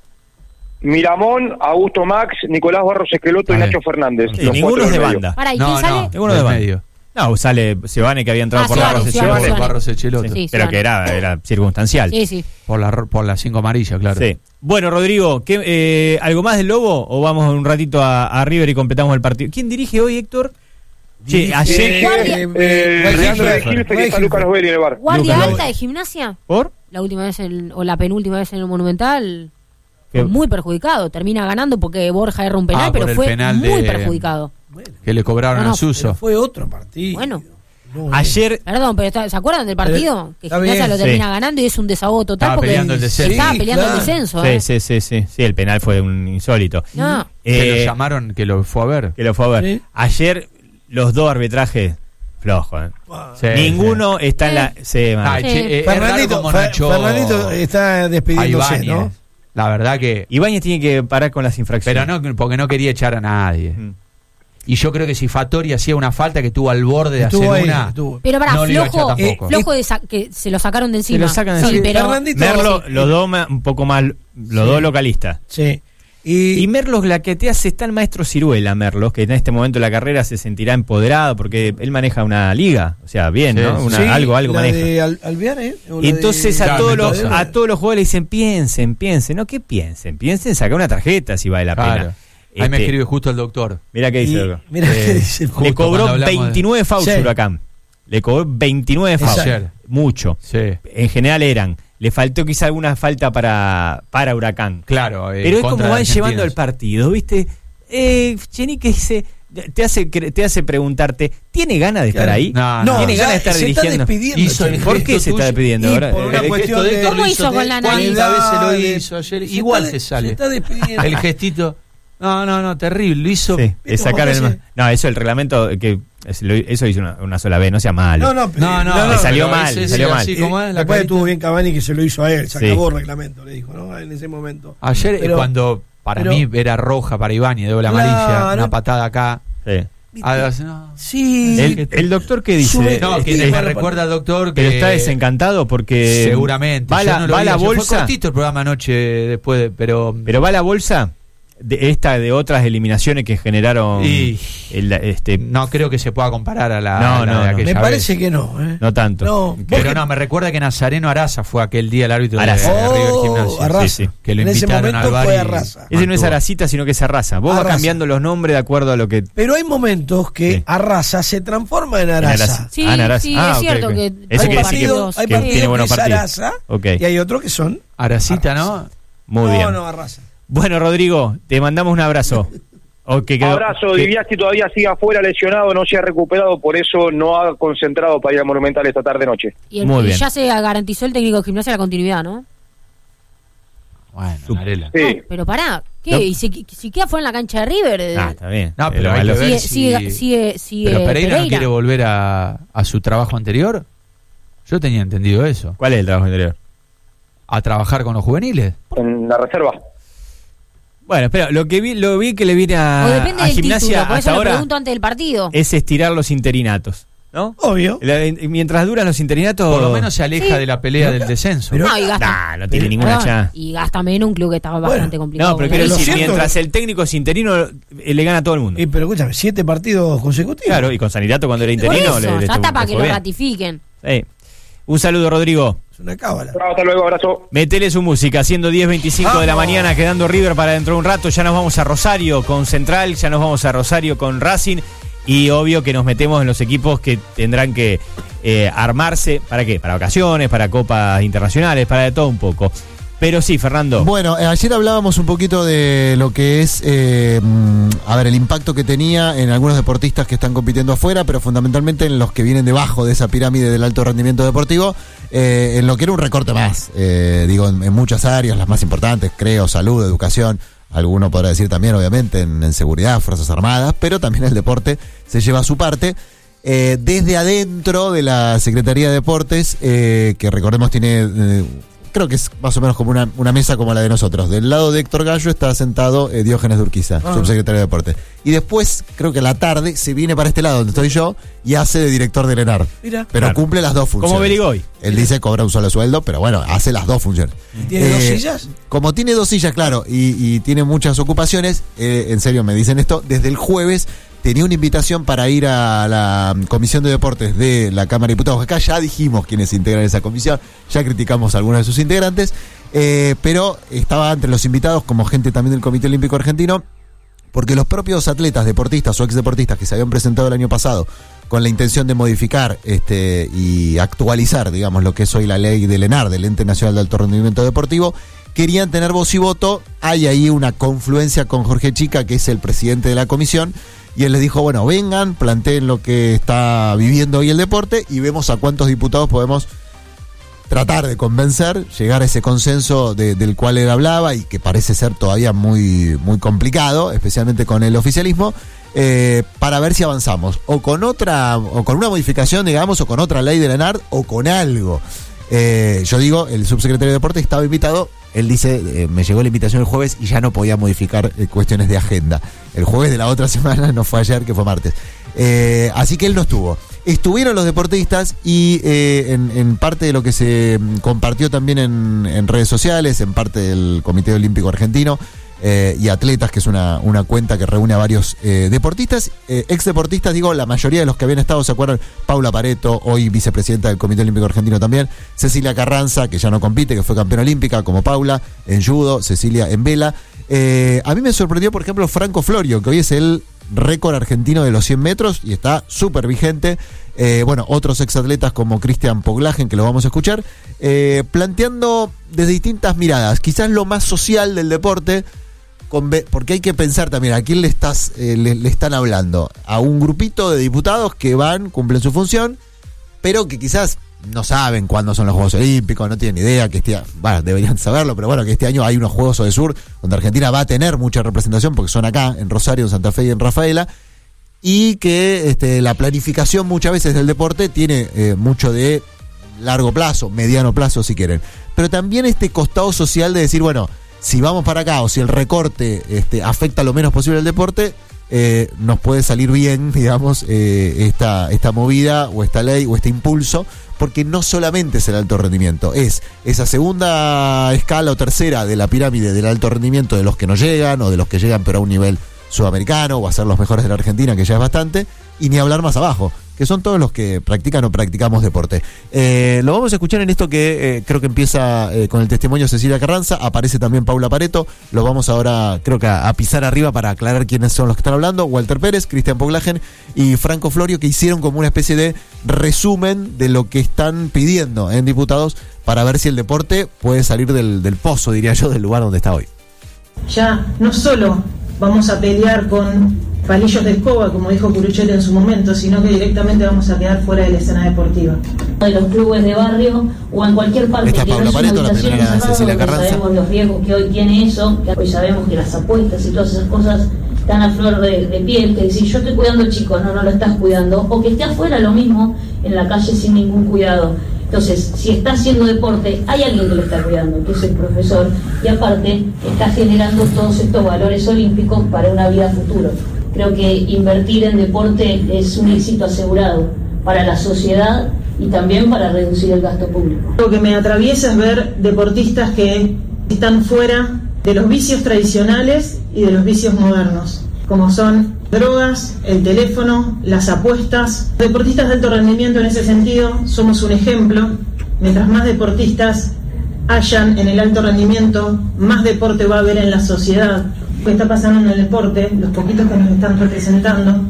[SPEAKER 6] Miramón, Augusto Max, Nicolás Barros Esqueloto y
[SPEAKER 2] Ah,
[SPEAKER 6] Nacho Fernández.
[SPEAKER 3] Sí,
[SPEAKER 6] los
[SPEAKER 3] ninguno
[SPEAKER 6] cuatro
[SPEAKER 3] es de
[SPEAKER 6] del medio.
[SPEAKER 3] banda.
[SPEAKER 4] Para, ¿y
[SPEAKER 2] No,
[SPEAKER 4] quién
[SPEAKER 2] no,
[SPEAKER 4] sale?
[SPEAKER 3] Ninguno
[SPEAKER 2] del
[SPEAKER 3] de banda.
[SPEAKER 2] medio.
[SPEAKER 3] No, sale Sebane, que había entrado
[SPEAKER 4] Ah,
[SPEAKER 3] por
[SPEAKER 4] Sebane,
[SPEAKER 3] la Barros
[SPEAKER 4] Sebane,
[SPEAKER 3] Esqueloto.
[SPEAKER 4] Sebane.
[SPEAKER 2] Barros Esqueloto.
[SPEAKER 4] Sí, sí,
[SPEAKER 3] Pero
[SPEAKER 4] Sebane.
[SPEAKER 3] que era, era circunstancial.
[SPEAKER 4] Sí, sí.
[SPEAKER 2] Por, la, por las cinco amarillas, claro.
[SPEAKER 3] Sí. Bueno, Rodrigo, ¿qué, eh, ¿algo más del Lobo o vamos un ratito a, a River y completamos el partido? ¿Quién dirige hoy, Héctor? Sí,
[SPEAKER 5] Dirige,
[SPEAKER 3] ayer...
[SPEAKER 4] Guardia.
[SPEAKER 6] Eh,
[SPEAKER 5] Ray
[SPEAKER 6] Leandro de
[SPEAKER 5] Hilfer.
[SPEAKER 6] Gilfe,
[SPEAKER 5] Ray
[SPEAKER 6] que está
[SPEAKER 5] Hilfer.
[SPEAKER 6] Lucas Novelli en el bar.
[SPEAKER 4] Guardia
[SPEAKER 5] Lucas
[SPEAKER 4] alta
[SPEAKER 5] Lowe.
[SPEAKER 4] de Gimnasia,
[SPEAKER 3] ¿Por?
[SPEAKER 4] la última vez en- o la penúltima vez en el Monumental,
[SPEAKER 3] ¿Qué?
[SPEAKER 4] fue muy perjudicado. Termina ganando porque Borja erra un penal,
[SPEAKER 2] Ah, por
[SPEAKER 4] pero
[SPEAKER 2] el
[SPEAKER 4] fue
[SPEAKER 2] penal
[SPEAKER 4] muy
[SPEAKER 2] de-
[SPEAKER 4] perjudicado.
[SPEAKER 2] Que le cobraron
[SPEAKER 4] No, no,
[SPEAKER 2] a Suso.
[SPEAKER 5] Pero fue otro partido.
[SPEAKER 4] Bueno.
[SPEAKER 5] No,
[SPEAKER 3] Ayer...
[SPEAKER 4] Perdón, pero está- ¿se acuerdan del partido? Que
[SPEAKER 5] Está
[SPEAKER 4] Gimnasia
[SPEAKER 5] bien,
[SPEAKER 4] lo
[SPEAKER 3] sí.
[SPEAKER 4] termina ganando y es un desahogo total
[SPEAKER 2] Estaba
[SPEAKER 4] porque
[SPEAKER 2] peleando el descenso.
[SPEAKER 4] estaba
[SPEAKER 5] Sí,
[SPEAKER 4] peleando
[SPEAKER 5] claro.
[SPEAKER 4] el descenso.
[SPEAKER 3] Sí,
[SPEAKER 4] ¿eh?
[SPEAKER 3] sí, sí, sí, sí, el penal fue un insólito.
[SPEAKER 4] No.
[SPEAKER 2] Que
[SPEAKER 3] Eh,
[SPEAKER 2] lo llamaron, que lo fue a ver.
[SPEAKER 3] que lo fue a ver.
[SPEAKER 5] Sí.
[SPEAKER 3] Ayer los dos arbitrajes flojos. ¿eh?
[SPEAKER 5] Ah.
[SPEAKER 2] Sí,
[SPEAKER 3] Ninguno
[SPEAKER 2] sí.
[SPEAKER 3] está en la... Sí, man.
[SPEAKER 2] Ay,
[SPEAKER 4] Sí.
[SPEAKER 2] che, eh, es raro
[SPEAKER 5] Fernandito,
[SPEAKER 2] como
[SPEAKER 5] Fer-
[SPEAKER 2] Nacho
[SPEAKER 5] Fernandito está
[SPEAKER 2] a
[SPEAKER 5] despidiéndose,
[SPEAKER 2] Ibáñez.
[SPEAKER 5] ¿no?
[SPEAKER 2] La verdad que...
[SPEAKER 3] Ibáñez tiene que parar con las infracciones.
[SPEAKER 2] Pero no, porque no quería echar a nadie.
[SPEAKER 3] Mm.
[SPEAKER 2] Y yo creo que si Fattori hacía una falta que estuvo al borde de
[SPEAKER 5] Estuvo
[SPEAKER 2] hacer
[SPEAKER 5] ahí,
[SPEAKER 2] una...
[SPEAKER 5] estuvo.
[SPEAKER 4] Pero para
[SPEAKER 2] No lo iba a
[SPEAKER 4] flojo,
[SPEAKER 2] echar tampoco.
[SPEAKER 4] flojo de sa- que se lo sacaron de encima.
[SPEAKER 3] Se lo sacan de
[SPEAKER 4] sí,
[SPEAKER 3] encima.
[SPEAKER 4] pero
[SPEAKER 5] Fernandito-
[SPEAKER 3] Merlo,
[SPEAKER 5] Sí.
[SPEAKER 3] los dos ma- un poco más, los dos localistas.
[SPEAKER 5] Sí. Y,
[SPEAKER 3] Y Merlos, la que te hace, está el maestro Ciruela, Merlos, que en este momento de la carrera se sentirá empoderado porque él maneja una liga, o sea, bien,
[SPEAKER 2] Sí.
[SPEAKER 3] ¿no? Una-
[SPEAKER 5] sí,
[SPEAKER 3] algo, algo
[SPEAKER 5] la
[SPEAKER 3] maneja.
[SPEAKER 5] de Al- Alvear, ¿o la
[SPEAKER 3] Y entonces
[SPEAKER 5] de-
[SPEAKER 3] a
[SPEAKER 2] Claro,
[SPEAKER 3] todos los
[SPEAKER 2] Mendoza.
[SPEAKER 3] a todos los jugadores le dicen, piensen, piensen, ¿no? ¿Qué piensen? Piensen, sacar una tarjeta si vale la
[SPEAKER 2] Claro.
[SPEAKER 3] pena.
[SPEAKER 2] Ahí me
[SPEAKER 3] Este,
[SPEAKER 2] escribe justo el doctor.
[SPEAKER 3] Mira qué dice.
[SPEAKER 5] y-
[SPEAKER 3] Loco.
[SPEAKER 5] mira
[SPEAKER 2] Eh,
[SPEAKER 5] qué dice el
[SPEAKER 2] justo
[SPEAKER 3] Le cobró
[SPEAKER 2] cuando hablamos de-
[SPEAKER 3] veintinueve fouls
[SPEAKER 5] Sí.
[SPEAKER 3] Huracán. Le cobró veintinueve fouls.
[SPEAKER 2] Ayer.
[SPEAKER 3] Mucho.
[SPEAKER 2] Sí.
[SPEAKER 3] En general eran. Le faltó quizá alguna falta para, para Huracán.
[SPEAKER 2] Claro. eh,
[SPEAKER 3] Pero es
[SPEAKER 2] contra
[SPEAKER 3] como van
[SPEAKER 2] Argentinos.
[SPEAKER 3] llevando el partido, ¿viste? Eh, Chenique dice, te hace, cre- te hace preguntarte, ¿tiene ganas de estar
[SPEAKER 5] Claro.
[SPEAKER 3] ahí?
[SPEAKER 2] No,
[SPEAKER 5] No,
[SPEAKER 3] ¿Tiene
[SPEAKER 5] ya
[SPEAKER 3] ganas de estar
[SPEAKER 5] se
[SPEAKER 3] dirigiendo?
[SPEAKER 5] está despidiendo.
[SPEAKER 2] Hizo el
[SPEAKER 5] Chenique.
[SPEAKER 3] ¿Por qué
[SPEAKER 2] gesto
[SPEAKER 3] se está
[SPEAKER 2] tuyo.
[SPEAKER 3] despidiendo
[SPEAKER 5] Y
[SPEAKER 3] ahora?
[SPEAKER 5] por una
[SPEAKER 3] Eh,
[SPEAKER 5] cuestión
[SPEAKER 2] gesto de
[SPEAKER 5] de-
[SPEAKER 2] Héctor lo
[SPEAKER 4] ¿Cómo
[SPEAKER 2] hizo
[SPEAKER 4] hizo
[SPEAKER 2] de-
[SPEAKER 4] con la
[SPEAKER 2] ¿Cuántas
[SPEAKER 5] nariz?
[SPEAKER 2] veces lo
[SPEAKER 5] Dale.
[SPEAKER 2] hizo ayer?
[SPEAKER 5] Se
[SPEAKER 2] Igual
[SPEAKER 5] está
[SPEAKER 2] te
[SPEAKER 5] de-
[SPEAKER 2] sale.
[SPEAKER 5] se está despidiendo.
[SPEAKER 2] El gestito. No, no, no, terrible. Lo hizo.
[SPEAKER 3] Sí,
[SPEAKER 5] ¿Viste
[SPEAKER 3] es sacar
[SPEAKER 5] cómo
[SPEAKER 3] el...
[SPEAKER 5] hace?
[SPEAKER 3] No, eso el reglamento, que es- lo- eso hizo una, una sola vez, no sea malo.
[SPEAKER 5] No, no, pero-
[SPEAKER 2] No, no,
[SPEAKER 3] Le salió
[SPEAKER 2] pero
[SPEAKER 3] mal,
[SPEAKER 2] ese
[SPEAKER 3] le
[SPEAKER 2] sí,
[SPEAKER 3] salió mal.
[SPEAKER 2] así
[SPEAKER 5] Y
[SPEAKER 2] como es, la
[SPEAKER 5] después
[SPEAKER 2] carita.
[SPEAKER 5] estuvo bien Cavani que se lo hizo a él, se
[SPEAKER 3] Sí.
[SPEAKER 5] acabó el reglamento, le dijo, ¿no? En ese momento.
[SPEAKER 2] Ayer, eh,
[SPEAKER 5] Pero-
[SPEAKER 2] cuando para
[SPEAKER 5] pero-
[SPEAKER 2] mí era roja para Ibáñez, doble
[SPEAKER 5] Claro.
[SPEAKER 2] amarilla, una patada acá.
[SPEAKER 3] Sí.
[SPEAKER 2] Ah, no.
[SPEAKER 5] Sí.
[SPEAKER 3] El, el doctor que dice...
[SPEAKER 5] Sube-
[SPEAKER 2] No, que
[SPEAKER 5] Sí,
[SPEAKER 2] me
[SPEAKER 5] para-
[SPEAKER 2] recuerda al doctor que
[SPEAKER 3] Pero está desencantado porque...
[SPEAKER 2] seguramente.
[SPEAKER 3] Va
[SPEAKER 2] yo
[SPEAKER 3] la,
[SPEAKER 2] no lo
[SPEAKER 3] va
[SPEAKER 2] vi
[SPEAKER 3] la
[SPEAKER 2] ayer.
[SPEAKER 3] bolsa...
[SPEAKER 2] Fue cortito el programa anoche después, de- pero
[SPEAKER 3] Pero va la bolsa de esta de otras eliminaciones que generaron
[SPEAKER 2] Y-
[SPEAKER 3] el- este
[SPEAKER 2] no creo que se pueda comparar a la,
[SPEAKER 3] No,
[SPEAKER 2] a la
[SPEAKER 3] no,
[SPEAKER 2] de
[SPEAKER 3] no.
[SPEAKER 2] aquella
[SPEAKER 5] Me parece
[SPEAKER 2] vez.
[SPEAKER 5] que no, ¿eh?
[SPEAKER 3] no tanto.
[SPEAKER 5] No,
[SPEAKER 2] Pero
[SPEAKER 5] Porque-
[SPEAKER 2] no, me recuerda que Nazareno Araza fue aquel día el árbitro de, de
[SPEAKER 3] Araza.
[SPEAKER 2] River
[SPEAKER 5] Oh,
[SPEAKER 2] Gimnasia.
[SPEAKER 5] Arrasa.
[SPEAKER 3] Sí, sí.
[SPEAKER 2] Que lo
[SPEAKER 5] En ese
[SPEAKER 2] invitaron
[SPEAKER 5] momento
[SPEAKER 2] al bar
[SPEAKER 5] fue
[SPEAKER 2] y
[SPEAKER 5] Arrasa.
[SPEAKER 3] Ese no es
[SPEAKER 2] mantuvo.
[SPEAKER 3] Aracita, sino que es Arrasa. Vos vas
[SPEAKER 5] Arrasa.
[SPEAKER 3] cambiando los nombres de acuerdo a lo que...
[SPEAKER 5] Pero hay momentos que
[SPEAKER 3] Sí.
[SPEAKER 5] Arrasa se transforma en
[SPEAKER 3] en
[SPEAKER 5] Arasa.
[SPEAKER 3] Arasa.
[SPEAKER 4] Sí,
[SPEAKER 3] Ah, en Arasa.
[SPEAKER 4] sí,
[SPEAKER 3] Ah,
[SPEAKER 4] es
[SPEAKER 3] ok,
[SPEAKER 4] cierto
[SPEAKER 3] ok.
[SPEAKER 4] que
[SPEAKER 3] Eso
[SPEAKER 4] hay
[SPEAKER 3] quiere decir que,
[SPEAKER 5] partidos, hay
[SPEAKER 3] que
[SPEAKER 5] partidos
[SPEAKER 3] tiene buenos
[SPEAKER 5] que es
[SPEAKER 3] partidos.
[SPEAKER 5] Arasa
[SPEAKER 3] Ok,
[SPEAKER 5] y hay otros que son
[SPEAKER 2] Aracita, ¿no?
[SPEAKER 3] muy
[SPEAKER 5] no,
[SPEAKER 3] bien.
[SPEAKER 5] no, Arrasa.
[SPEAKER 3] Bueno, Rodrigo, te mandamos un abrazo. O que quedó-
[SPEAKER 6] Abrazo,
[SPEAKER 3] que-
[SPEAKER 6] Diviasti todavía sigue afuera lesionado, no se ha recuperado, por eso no ha concentrado para ir al Monumental esta tarde noche.
[SPEAKER 4] Y, el-
[SPEAKER 3] Muy
[SPEAKER 4] y
[SPEAKER 3] bien.
[SPEAKER 4] ya se garantizó el técnico de Gimnasia la continuidad, ¿no?
[SPEAKER 2] Bueno,
[SPEAKER 3] Sup-
[SPEAKER 2] Narela.
[SPEAKER 6] Sí.
[SPEAKER 4] No, pero pará, ¿qué?
[SPEAKER 3] No.
[SPEAKER 4] ¿Y si, si queda fuera en la cancha de River? eh,
[SPEAKER 3] Ah, está bien.
[SPEAKER 2] No, pero
[SPEAKER 3] Lo
[SPEAKER 2] hay que
[SPEAKER 3] malo-
[SPEAKER 2] ver
[SPEAKER 4] sigue,
[SPEAKER 2] si-
[SPEAKER 4] sigue, sigue, sigue
[SPEAKER 2] ¿Pero Pereira, no
[SPEAKER 4] Pereira.
[SPEAKER 2] quiere volver a, a su trabajo anterior? Yo tenía entendido eso.
[SPEAKER 3] ¿Cuál es el trabajo anterior?
[SPEAKER 2] ¿A trabajar con los juveniles?
[SPEAKER 6] En la reserva.
[SPEAKER 3] Bueno, espera, lo que vi, lo vi que le viene
[SPEAKER 4] O
[SPEAKER 3] a,
[SPEAKER 4] depende
[SPEAKER 3] a
[SPEAKER 4] del
[SPEAKER 3] Gimnasia
[SPEAKER 4] título, por
[SPEAKER 3] hasta
[SPEAKER 4] eso lo
[SPEAKER 3] ahora
[SPEAKER 4] pregunto antes del partido.
[SPEAKER 3] es estirar los interinatos, ¿no?
[SPEAKER 5] Obvio.
[SPEAKER 3] La- en- mientras duran los interinatos...
[SPEAKER 2] Por lo menos se aleja
[SPEAKER 4] Sí.
[SPEAKER 2] de la pelea del descenso.
[SPEAKER 5] pero-
[SPEAKER 4] No, y gasta,
[SPEAKER 3] Nah, no tiene
[SPEAKER 5] Pero-
[SPEAKER 3] ninguna
[SPEAKER 4] perdón,
[SPEAKER 3] chance.
[SPEAKER 4] y gasta menos un club que estaba
[SPEAKER 5] Bueno,
[SPEAKER 4] bastante complicado.
[SPEAKER 3] No, pero
[SPEAKER 4] con
[SPEAKER 3] quiero
[SPEAKER 4] la
[SPEAKER 5] lo
[SPEAKER 3] decir,
[SPEAKER 5] cierto-
[SPEAKER 3] mientras el técnico es interino, eh, le gana a todo el mundo.
[SPEAKER 5] Y, pero escúchame, siete partidos consecutivos.
[SPEAKER 3] Claro, y con Sanirato cuando era
[SPEAKER 4] Por
[SPEAKER 3] interino...
[SPEAKER 4] eso,
[SPEAKER 3] le, le
[SPEAKER 4] ya
[SPEAKER 3] estuvo-
[SPEAKER 4] está para
[SPEAKER 3] le
[SPEAKER 4] que
[SPEAKER 3] fue
[SPEAKER 4] lo
[SPEAKER 3] bien.
[SPEAKER 4] ratifiquen.
[SPEAKER 3] Sí. Un saludo, Rodrigo.
[SPEAKER 5] Es una cábala.
[SPEAKER 6] Chao, hasta luego, abrazo.
[SPEAKER 3] Metele su música, siendo diez veinticinco de la
[SPEAKER 5] Vamos.
[SPEAKER 3] mañana, quedando River para dentro de un rato. Ya nos vamos a Rosario con Central, ya nos vamos a Rosario con Racing. Y obvio que nos metemos en los equipos que tendrán que eh, armarse, ¿para qué? Para vacaciones, para copas internacionales, para de todo un poco. Pero sí, Fernando.
[SPEAKER 1] Bueno, eh, ayer hablábamos un poquito de lo que es, eh, a ver, el impacto que tenía en algunos deportistas que están compitiendo afuera, pero fundamentalmente en los que vienen debajo de esa pirámide del alto rendimiento deportivo, eh, en lo que era un recorte más, eh, digo, en, en muchas áreas, las más importantes, creo, salud, educación, alguno podrá decir también, obviamente, en, en seguridad, Fuerzas Armadas, pero también el deporte se lleva su parte. Eh, desde adentro de la Secretaría de Deportes, eh, que recordemos tiene... Eh, creo que es más o menos como una, una mesa como la de nosotros. Del lado de Héctor Gallo está sentado eh, Diógenes de Urquiza, ah. subsecretario de Deportes. Y después, creo que a la tarde, se viene para este lado donde estoy yo y hace de director del ENAR. Mira. Pero claro, cumple las dos funciones.
[SPEAKER 3] Como Beligoy.
[SPEAKER 1] Él dice cobra un solo sueldo, pero bueno, hace las dos funciones.
[SPEAKER 5] ¿Tiene eh, dos sillas?
[SPEAKER 1] Como tiene dos sillas, claro, y, y tiene muchas ocupaciones, eh, en serio me dicen esto, desde el jueves tenía una invitación para ir a la Comisión de Deportes de la Cámara de Diputados. Acá ya dijimos quiénes integran esa comisión, ya criticamos a algunos de sus integrantes, eh, pero estaba entre los invitados como gente también del Comité Olímpico Argentino, porque los propios atletas, deportistas o exdeportistas que se habían presentado el año pasado con la intención de modificar este y actualizar, digamos, lo que es hoy la ley del ENAR, del Ente Nacional de Alto Rendimiento Deportivo, querían tener voz y voto. Hay ahí una confluencia con Jorge Chica, que es el presidente de la comisión, y él les dijo, bueno, vengan, planteen lo que está viviendo hoy el deporte y vemos a cuántos diputados podemos tratar de convencer, llegar a ese consenso de, del cual él hablaba y que parece ser todavía muy, muy complicado, especialmente con el oficialismo, eh, para ver si avanzamos, o con otra, o con una modificación, digamos, o con otra ley de la ENAR, o con algo. Eh, yo digo, el subsecretario de Deportes estaba invitado. Él dice, eh, me llegó la invitación el jueves y ya no podía modificar eh, cuestiones de agenda. El jueves de la otra semana, no fue ayer, que fue martes. Eh, así que él no estuvo. Estuvieron los deportistas y eh, en, en parte de lo que se compartió también en, en redes sociales, en parte del Comité Olímpico Argentino, eh, y Atletas, que es una, una cuenta que reúne a varios eh, deportistas, eh, ex deportistas, digo, la mayoría de los que habían estado, ¿se acuerdan? Paula Pareto, hoy vicepresidenta del Comité Olímpico Argentino también, Cecilia Carranza, que ya no compite, que fue campeona olímpica, como Paula, en judo, Cecilia en vela. Eh, a mí me sorprendió, por ejemplo, Franco Florio, que hoy es el récord argentino de los cien metros y está súper vigente. Eh, bueno, otros exatletas como Cristian Poglagen, que lo vamos a escuchar, eh, planteando desde distintas miradas, quizás lo más social del deporte, con, porque hay que pensar también a quién le, estás, eh, le, le están hablando. A un grupito de diputados que van, cumplen su función, pero que quizás no saben cuándo son los Juegos Olímpicos, no tienen idea, que este, bueno, deberían saberlo, pero bueno, que este año hay unos Juegos Odesur donde Argentina va a tener mucha representación porque son acá, en Rosario, en Santa Fe y en Rafaela, y que este, la planificación muchas veces del deporte tiene eh, mucho de largo plazo, mediano plazo si quieren, pero también este costado social de decir, bueno, si vamos para acá o si el recorte este, afecta lo menos posible al deporte, eh, nos puede salir bien, digamos, eh, esta, esta movida o esta ley o este impulso, porque no solamente es el alto rendimiento, es esa segunda escala o tercera de la pirámide del alto rendimiento de los que no llegan o de los que llegan pero a un nivel sudamericano o a ser los mejores de la Argentina, que ya es bastante, y ni hablar más abajo, que son todos los que practican o practicamos deporte. Eh, lo vamos a escuchar en esto que eh, creo que empieza eh, con el testimonio de Cecilia Carranza, aparece también Paula Pareto, lo vamos ahora creo que a, a pisar arriba para aclarar quiénes son los que están hablando, Walter Pérez, Cristian Poglagen y Franco Florio, que hicieron como una especie de resumen de lo que están pidiendo en diputados para ver si el deporte puede salir del, del pozo, diría yo, del lugar donde está hoy.
[SPEAKER 7] Ya no solo vamos a pelear con palillos de escoba, como dijo Curuchelli en su momento, sino que directamente vamos a quedar fuera de la escena deportiva. De los clubes de barrio o en cualquier parte.
[SPEAKER 1] Esta
[SPEAKER 7] que
[SPEAKER 1] Paula
[SPEAKER 7] no
[SPEAKER 1] Pareto, la primera Cecilia Carranza.
[SPEAKER 7] Sabemos los riesgos que hoy tiene eso, que hoy sabemos que las apuestas y todas esas cosas están a flor de, de piel, que decir yo estoy cuidando al chico, no, no lo estás cuidando, o que esté afuera lo mismo, en la calle sin ningún cuidado. Entonces, si está haciendo deporte, hay alguien que lo está cuidando, que es el profesor, y aparte está generando todos estos valores olímpicos para una vida futura. Creo que invertir en deporte es un éxito asegurado para la sociedad y también para reducir el gasto público. Lo que me atraviesa es ver deportistas que están fuera de los vicios tradicionales y de los vicios modernos, como son drogas, el teléfono, las apuestas. Deportistas de alto rendimiento en ese sentido somos un ejemplo. Mientras más deportistas hayan en el alto rendimiento, más deporte va a haber en la sociedad. Lo que está pasando en el deporte, los poquitos que nos están representando,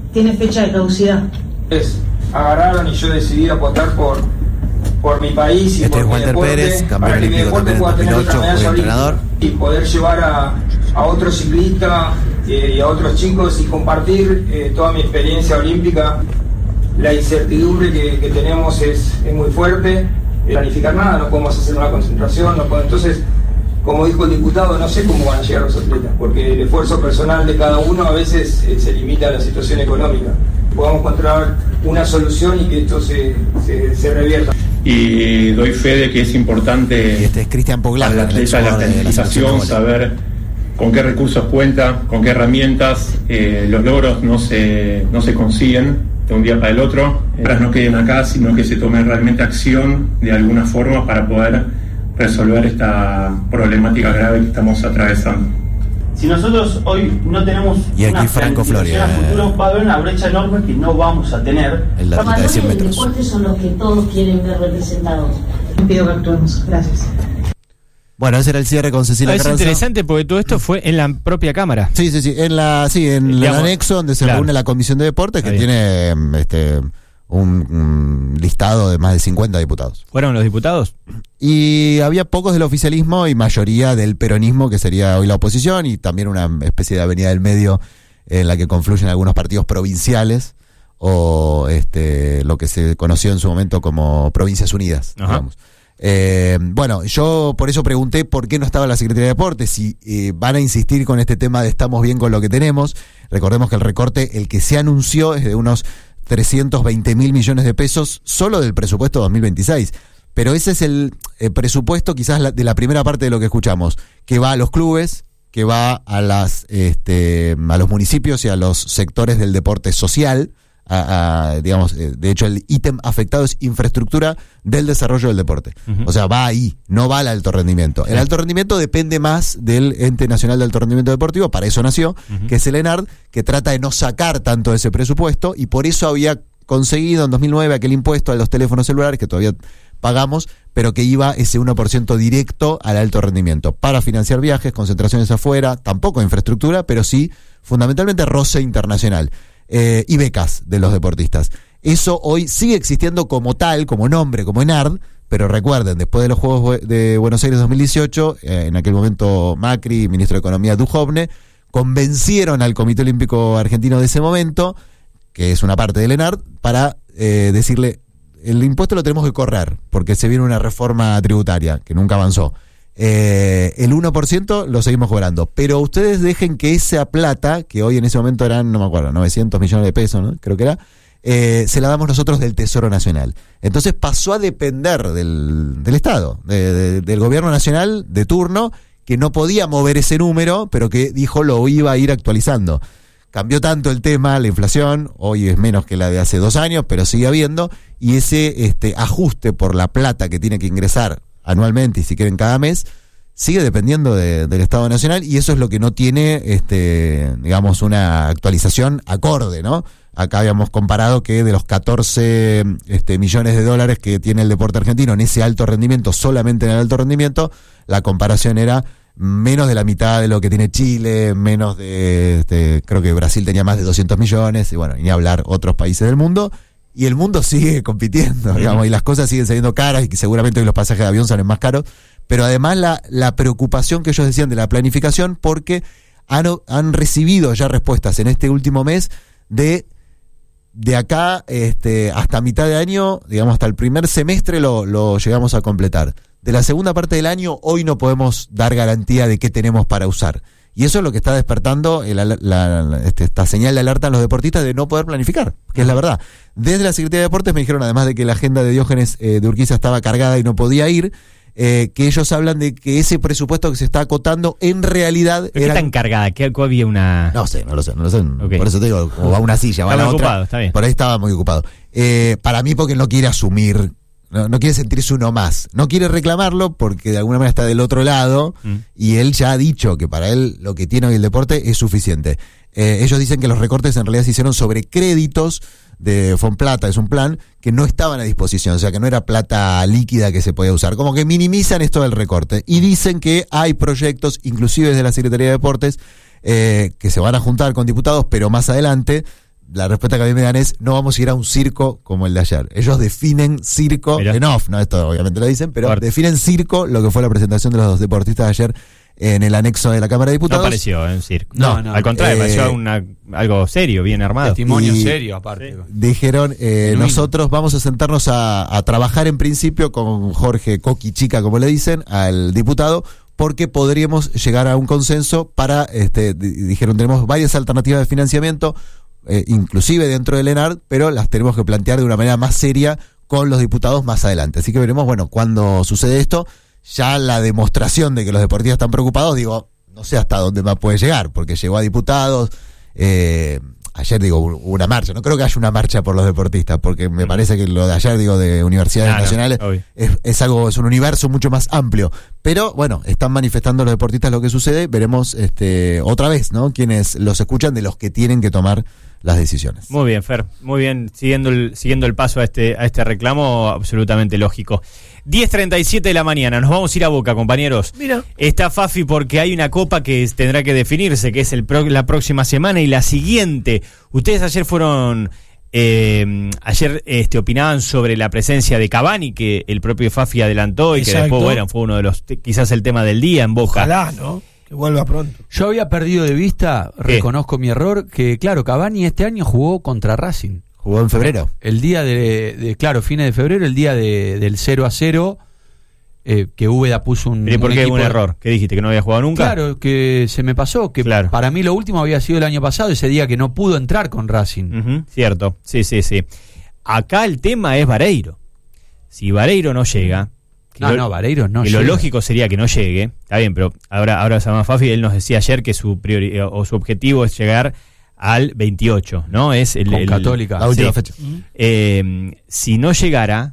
[SPEAKER 7] tiene fecha de caducidad.
[SPEAKER 8] Agarraron y yo decidí apostar por por mi país y
[SPEAKER 1] Este
[SPEAKER 8] por
[SPEAKER 1] es
[SPEAKER 8] mi
[SPEAKER 1] Walter
[SPEAKER 8] deporte,
[SPEAKER 1] Pérez, campeón
[SPEAKER 8] para que mi
[SPEAKER 1] olímpico
[SPEAKER 8] deporte
[SPEAKER 1] también en
[SPEAKER 8] pueda tener
[SPEAKER 1] dos mil ocho,
[SPEAKER 8] otra medalla
[SPEAKER 1] fue entrenador.
[SPEAKER 8] olímpica y poder llevar a, a otros ciclistas eh, y a otros chicos y compartir eh, toda mi experiencia olímpica. La incertidumbre que, que tenemos es, es muy fuerte, planificar nada, no podemos hacer una concentración, no podemos, entonces, como dijo el diputado, no sé cómo van a llegar los atletas, porque el esfuerzo personal de cada uno a veces eh, se limita a la situación económica. Podamos encontrar una solución y que esto se, se, se revierta.
[SPEAKER 9] Y doy fe de que es importante
[SPEAKER 1] Y este es Cristian Poglar,
[SPEAKER 9] para el
[SPEAKER 1] el
[SPEAKER 9] atleta la
[SPEAKER 1] exjugador de la selección
[SPEAKER 9] planificación,
[SPEAKER 1] de vóley.
[SPEAKER 9] saber con qué recursos cuenta, con qué herramientas. Eh, los logros no se, no se consiguen de un día para el otro. Las no queden acá, sino que se tome realmente acción de alguna forma para poder resolver esta problemática grave que estamos atravesando.
[SPEAKER 10] Si nosotros hoy no tenemos
[SPEAKER 1] Y aquí
[SPEAKER 10] una
[SPEAKER 1] Franco
[SPEAKER 10] planificación
[SPEAKER 1] Floria,
[SPEAKER 10] a futuro, va a haber una brecha enorme que no vamos a tener.
[SPEAKER 1] El
[SPEAKER 7] Los
[SPEAKER 1] atleta de cien
[SPEAKER 7] valores del
[SPEAKER 1] metros.
[SPEAKER 7] deporte son los que todos quieren ver representados. Pido que actuemos. Gracias.
[SPEAKER 1] Bueno, ese era el cierre con Cecilia
[SPEAKER 3] Ah, es
[SPEAKER 1] Carranza.
[SPEAKER 3] interesante porque todo esto fue en la propia Cámara.
[SPEAKER 1] Sí, sí, sí, en la, sí, en el
[SPEAKER 3] Digamos,
[SPEAKER 1] anexo donde se
[SPEAKER 3] claro.
[SPEAKER 1] reúne la Comisión de Deportes, que
[SPEAKER 3] Está bien.
[SPEAKER 1] tiene este un, un listado de más de cincuenta diputados.
[SPEAKER 3] ¿Fueron los diputados?
[SPEAKER 1] Y había pocos del oficialismo y mayoría del peronismo, que sería hoy la oposición, y también una especie de avenida del medio en la que confluyen algunos partidos provinciales o este lo que se conoció en su momento como Provincias Unidas,
[SPEAKER 3] Ajá.
[SPEAKER 1] digamos. Eh, bueno, yo por eso pregunté por qué no estaba la Secretaría de Deportes, si eh, van a insistir con este tema de estamos bien con lo que tenemos. Recordemos que el recorte, el que se anunció, es de unos trescientos veinte mil millones de pesos solo del presupuesto dos mil veintiséis. Pero ese es el eh, presupuesto quizás la, de la primera parte de lo que escuchamos, que va a los clubes, que va a las este, a los municipios y a los sectores del deporte social. A, a, digamos, eh, de hecho el ítem afectado es infraestructura del desarrollo del deporte.
[SPEAKER 3] Uh-huh.
[SPEAKER 1] O sea, va ahí, no va al alto rendimiento. El alto rendimiento depende más del Ente Nacional de Alto Rendimiento Deportivo, para eso nació,
[SPEAKER 3] Uh-huh.
[SPEAKER 1] que es el ENARD, que trata de no sacar tanto de ese presupuesto, y por eso había conseguido en dos mil nueve aquel impuesto a los teléfonos celulares que todavía pagamos, pero que iba ese uno por ciento directo al alto rendimiento, para financiar viajes, concentraciones afuera, tampoco infraestructura, pero sí fundamentalmente roce internacional. Eh, y becas de los deportistas. Eso hoy sigue existiendo como tal, como nombre, como ENARD, pero recuerden, después de los Juegos de Buenos Aires dos mil dieciocho, eh, en aquel momento Macri, ministro de Economía Duhovne, convencieron al Comité Olímpico Argentino de ese momento, que es una parte del ENARD, para eh, decirle, el impuesto lo tenemos que correr, porque se viene una reforma tributaria que nunca avanzó. Eh, el uno por ciento lo seguimos cobrando, pero ustedes dejen que esa plata, que hoy en ese momento eran, no me acuerdo, novecientos millones de pesos, ¿no? Creo que era, eh, se la damos nosotros del Tesoro Nacional. Entonces pasó a depender del, del Estado, de, de, del gobierno nacional de turno, que no podía mover ese número, pero que dijo lo iba a ir actualizando. Cambió tanto el tema, la inflación, hoy es menos que la de hace dos años, pero sigue habiendo, y ese este ajuste por la plata que tiene que ingresar anualmente y si quieren cada mes, sigue dependiendo de, del Estado Nacional, y eso es lo que no tiene, este digamos, una actualización acorde, ¿no? Acá habíamos comparado que de los catorce este, millones de dólares que tiene el deporte argentino en ese alto rendimiento, solamente en el alto rendimiento, la comparación era menos de la mitad de lo que tiene Chile, menos de, este, creo que Brasil tenía más de doscientos millones, y bueno, y ni hablar otros países del mundo. Y el mundo sigue compitiendo, digamos, y las cosas siguen saliendo caras, y que seguramente hoy los pasajes de avión salen más caros, pero además la, la preocupación que ellos decían de la planificación, porque han, han recibido ya respuestas en este último mes de, de acá este, hasta mitad de año, digamos, hasta el primer semestre lo, lo llegamos a completar. De la segunda parte del año, hoy no podemos dar garantía de qué tenemos para usar. Y eso es lo que está despertando el, la, la, este, esta señal de alerta a los deportistas de no poder planificar, que es la verdad. Desde la Secretaría de Deportes me dijeron, además de que la agenda de Diógenes eh, de Urquiza estaba cargada y no podía ir, eh, que ellos hablan de que ese presupuesto que se está acotando en realidad
[SPEAKER 3] ¿Pero
[SPEAKER 1] era...
[SPEAKER 3] qué tan cargada? ¿Qué había una...?
[SPEAKER 1] No sé, no lo sé, no lo sé.
[SPEAKER 3] Okay.
[SPEAKER 1] Por eso te digo, como va a una silla, va a la
[SPEAKER 3] Estaba
[SPEAKER 1] otra.
[SPEAKER 3] ocupado, está bien.
[SPEAKER 1] Por ahí estaba muy ocupado. Eh, para mí porque no quiere asumir... No, no quiere sentirse uno más. No quiere reclamarlo porque de alguna manera está del otro lado, mm. y él ya ha dicho que para él lo que tiene hoy el deporte es suficiente. Eh, ellos dicen que los recortes en realidad se hicieron sobre créditos de Fonplata, es un plan que no estaban a disposición, o sea que no era plata líquida que se podía usar. Como que minimizan esto del recorte y dicen que hay proyectos, inclusive desde la Secretaría de Deportes, eh, que se van a juntar con diputados, pero más adelante, la respuesta que a mí me dan es, no vamos a ir a un circo como el de ayer. Ellos definen circo,
[SPEAKER 3] Pero,
[SPEAKER 1] en off, no, esto obviamente lo dicen, pero
[SPEAKER 3] fuerte.
[SPEAKER 1] definen circo lo que fue la presentación de los deportistas de ayer en el anexo de la Cámara de Diputados.
[SPEAKER 3] No pareció en circo.
[SPEAKER 1] No,
[SPEAKER 2] no,
[SPEAKER 3] Al contrario,
[SPEAKER 1] eh,
[SPEAKER 3] pareció una, algo serio, bien armado.
[SPEAKER 2] Testimonio
[SPEAKER 1] Y-
[SPEAKER 2] serio, aparte.
[SPEAKER 1] Dijeron, eh,
[SPEAKER 2] Genuino.
[SPEAKER 1] nosotros vamos a sentarnos a, a trabajar en principio con Jorge Coqui Chica, como le dicen, al diputado, porque podríamos llegar a un consenso para, este, di- dijeron, tenemos varias alternativas de financiamiento, eh, inclusive dentro del ENARD, pero las tenemos que plantear de una manera más seria con los diputados más adelante. Así que veremos, bueno, cuando sucede esto, ya la demostración de que los deportistas están preocupados, digo, no sé hasta dónde más puede llegar, porque llegó a diputados, eh, ayer digo, hubo una marcha, no creo que haya una marcha por los deportistas, porque me parece que lo de ayer, digo, de universidades
[SPEAKER 3] Ah, no,
[SPEAKER 1] nacionales,
[SPEAKER 3] obvio.
[SPEAKER 1] es, es algo, es un universo mucho más amplio, pero bueno, están manifestando los deportistas lo que sucede, veremos este otra vez, ¿no? Quienes los escuchan de los que tienen que tomar las decisiones.
[SPEAKER 3] Muy bien, Fer, muy bien, siguiendo el, siguiendo el paso a este, a este reclamo, absolutamente lógico. diez treinta y siete de la mañana, nos vamos a ir a Boca, compañeros.
[SPEAKER 5] Mira.
[SPEAKER 3] Está Fafi porque hay una copa que tendrá que definirse, que es el pro- la próxima semana y la siguiente. Ustedes ayer fueron, eh, ayer este, opinaban sobre la presencia de Cavani, que el propio Fafi adelantó y que
[SPEAKER 5] Exacto.
[SPEAKER 3] después, bueno, fue uno de los, quizás el tema del día en Boca.
[SPEAKER 5] Ojalá, ¿no? Que vuelva pronto.
[SPEAKER 2] Yo había perdido de vista,
[SPEAKER 3] ¿Qué?
[SPEAKER 2] reconozco mi error, que claro, Cavani este año jugó contra Racing.
[SPEAKER 1] Jugó en febrero.
[SPEAKER 2] El día de, de claro, fines de febrero, el día de, del cero a cero, eh, que Úbeda puso un,
[SPEAKER 3] ¿Y por
[SPEAKER 2] un
[SPEAKER 3] qué
[SPEAKER 2] equipo
[SPEAKER 3] un
[SPEAKER 2] de-
[SPEAKER 3] error? ¿Qué dijiste? ¿Que no había jugado nunca?
[SPEAKER 2] Claro, que se me pasó, que
[SPEAKER 3] Claro.
[SPEAKER 2] para mí lo último había sido el año pasado, ese día que no pudo entrar con Racing.
[SPEAKER 3] Ujú, cierto, sí, sí, sí. Acá el tema es Vareiro. Si Vareiro no llega... que
[SPEAKER 2] No,
[SPEAKER 3] lo-
[SPEAKER 2] no, Vareiro no
[SPEAKER 3] que lo
[SPEAKER 2] llega.
[SPEAKER 3] lógico sería que no llegue, está bien, pero ahora, ahora Samán Fafi, él nos decía ayer que su priori- o su objetivo es llegar al veintiocho, ¿no? Es el,
[SPEAKER 2] Con
[SPEAKER 3] el-
[SPEAKER 2] Católica.
[SPEAKER 1] La última
[SPEAKER 3] sí.
[SPEAKER 1] fecha.
[SPEAKER 3] Eh, si no llegara,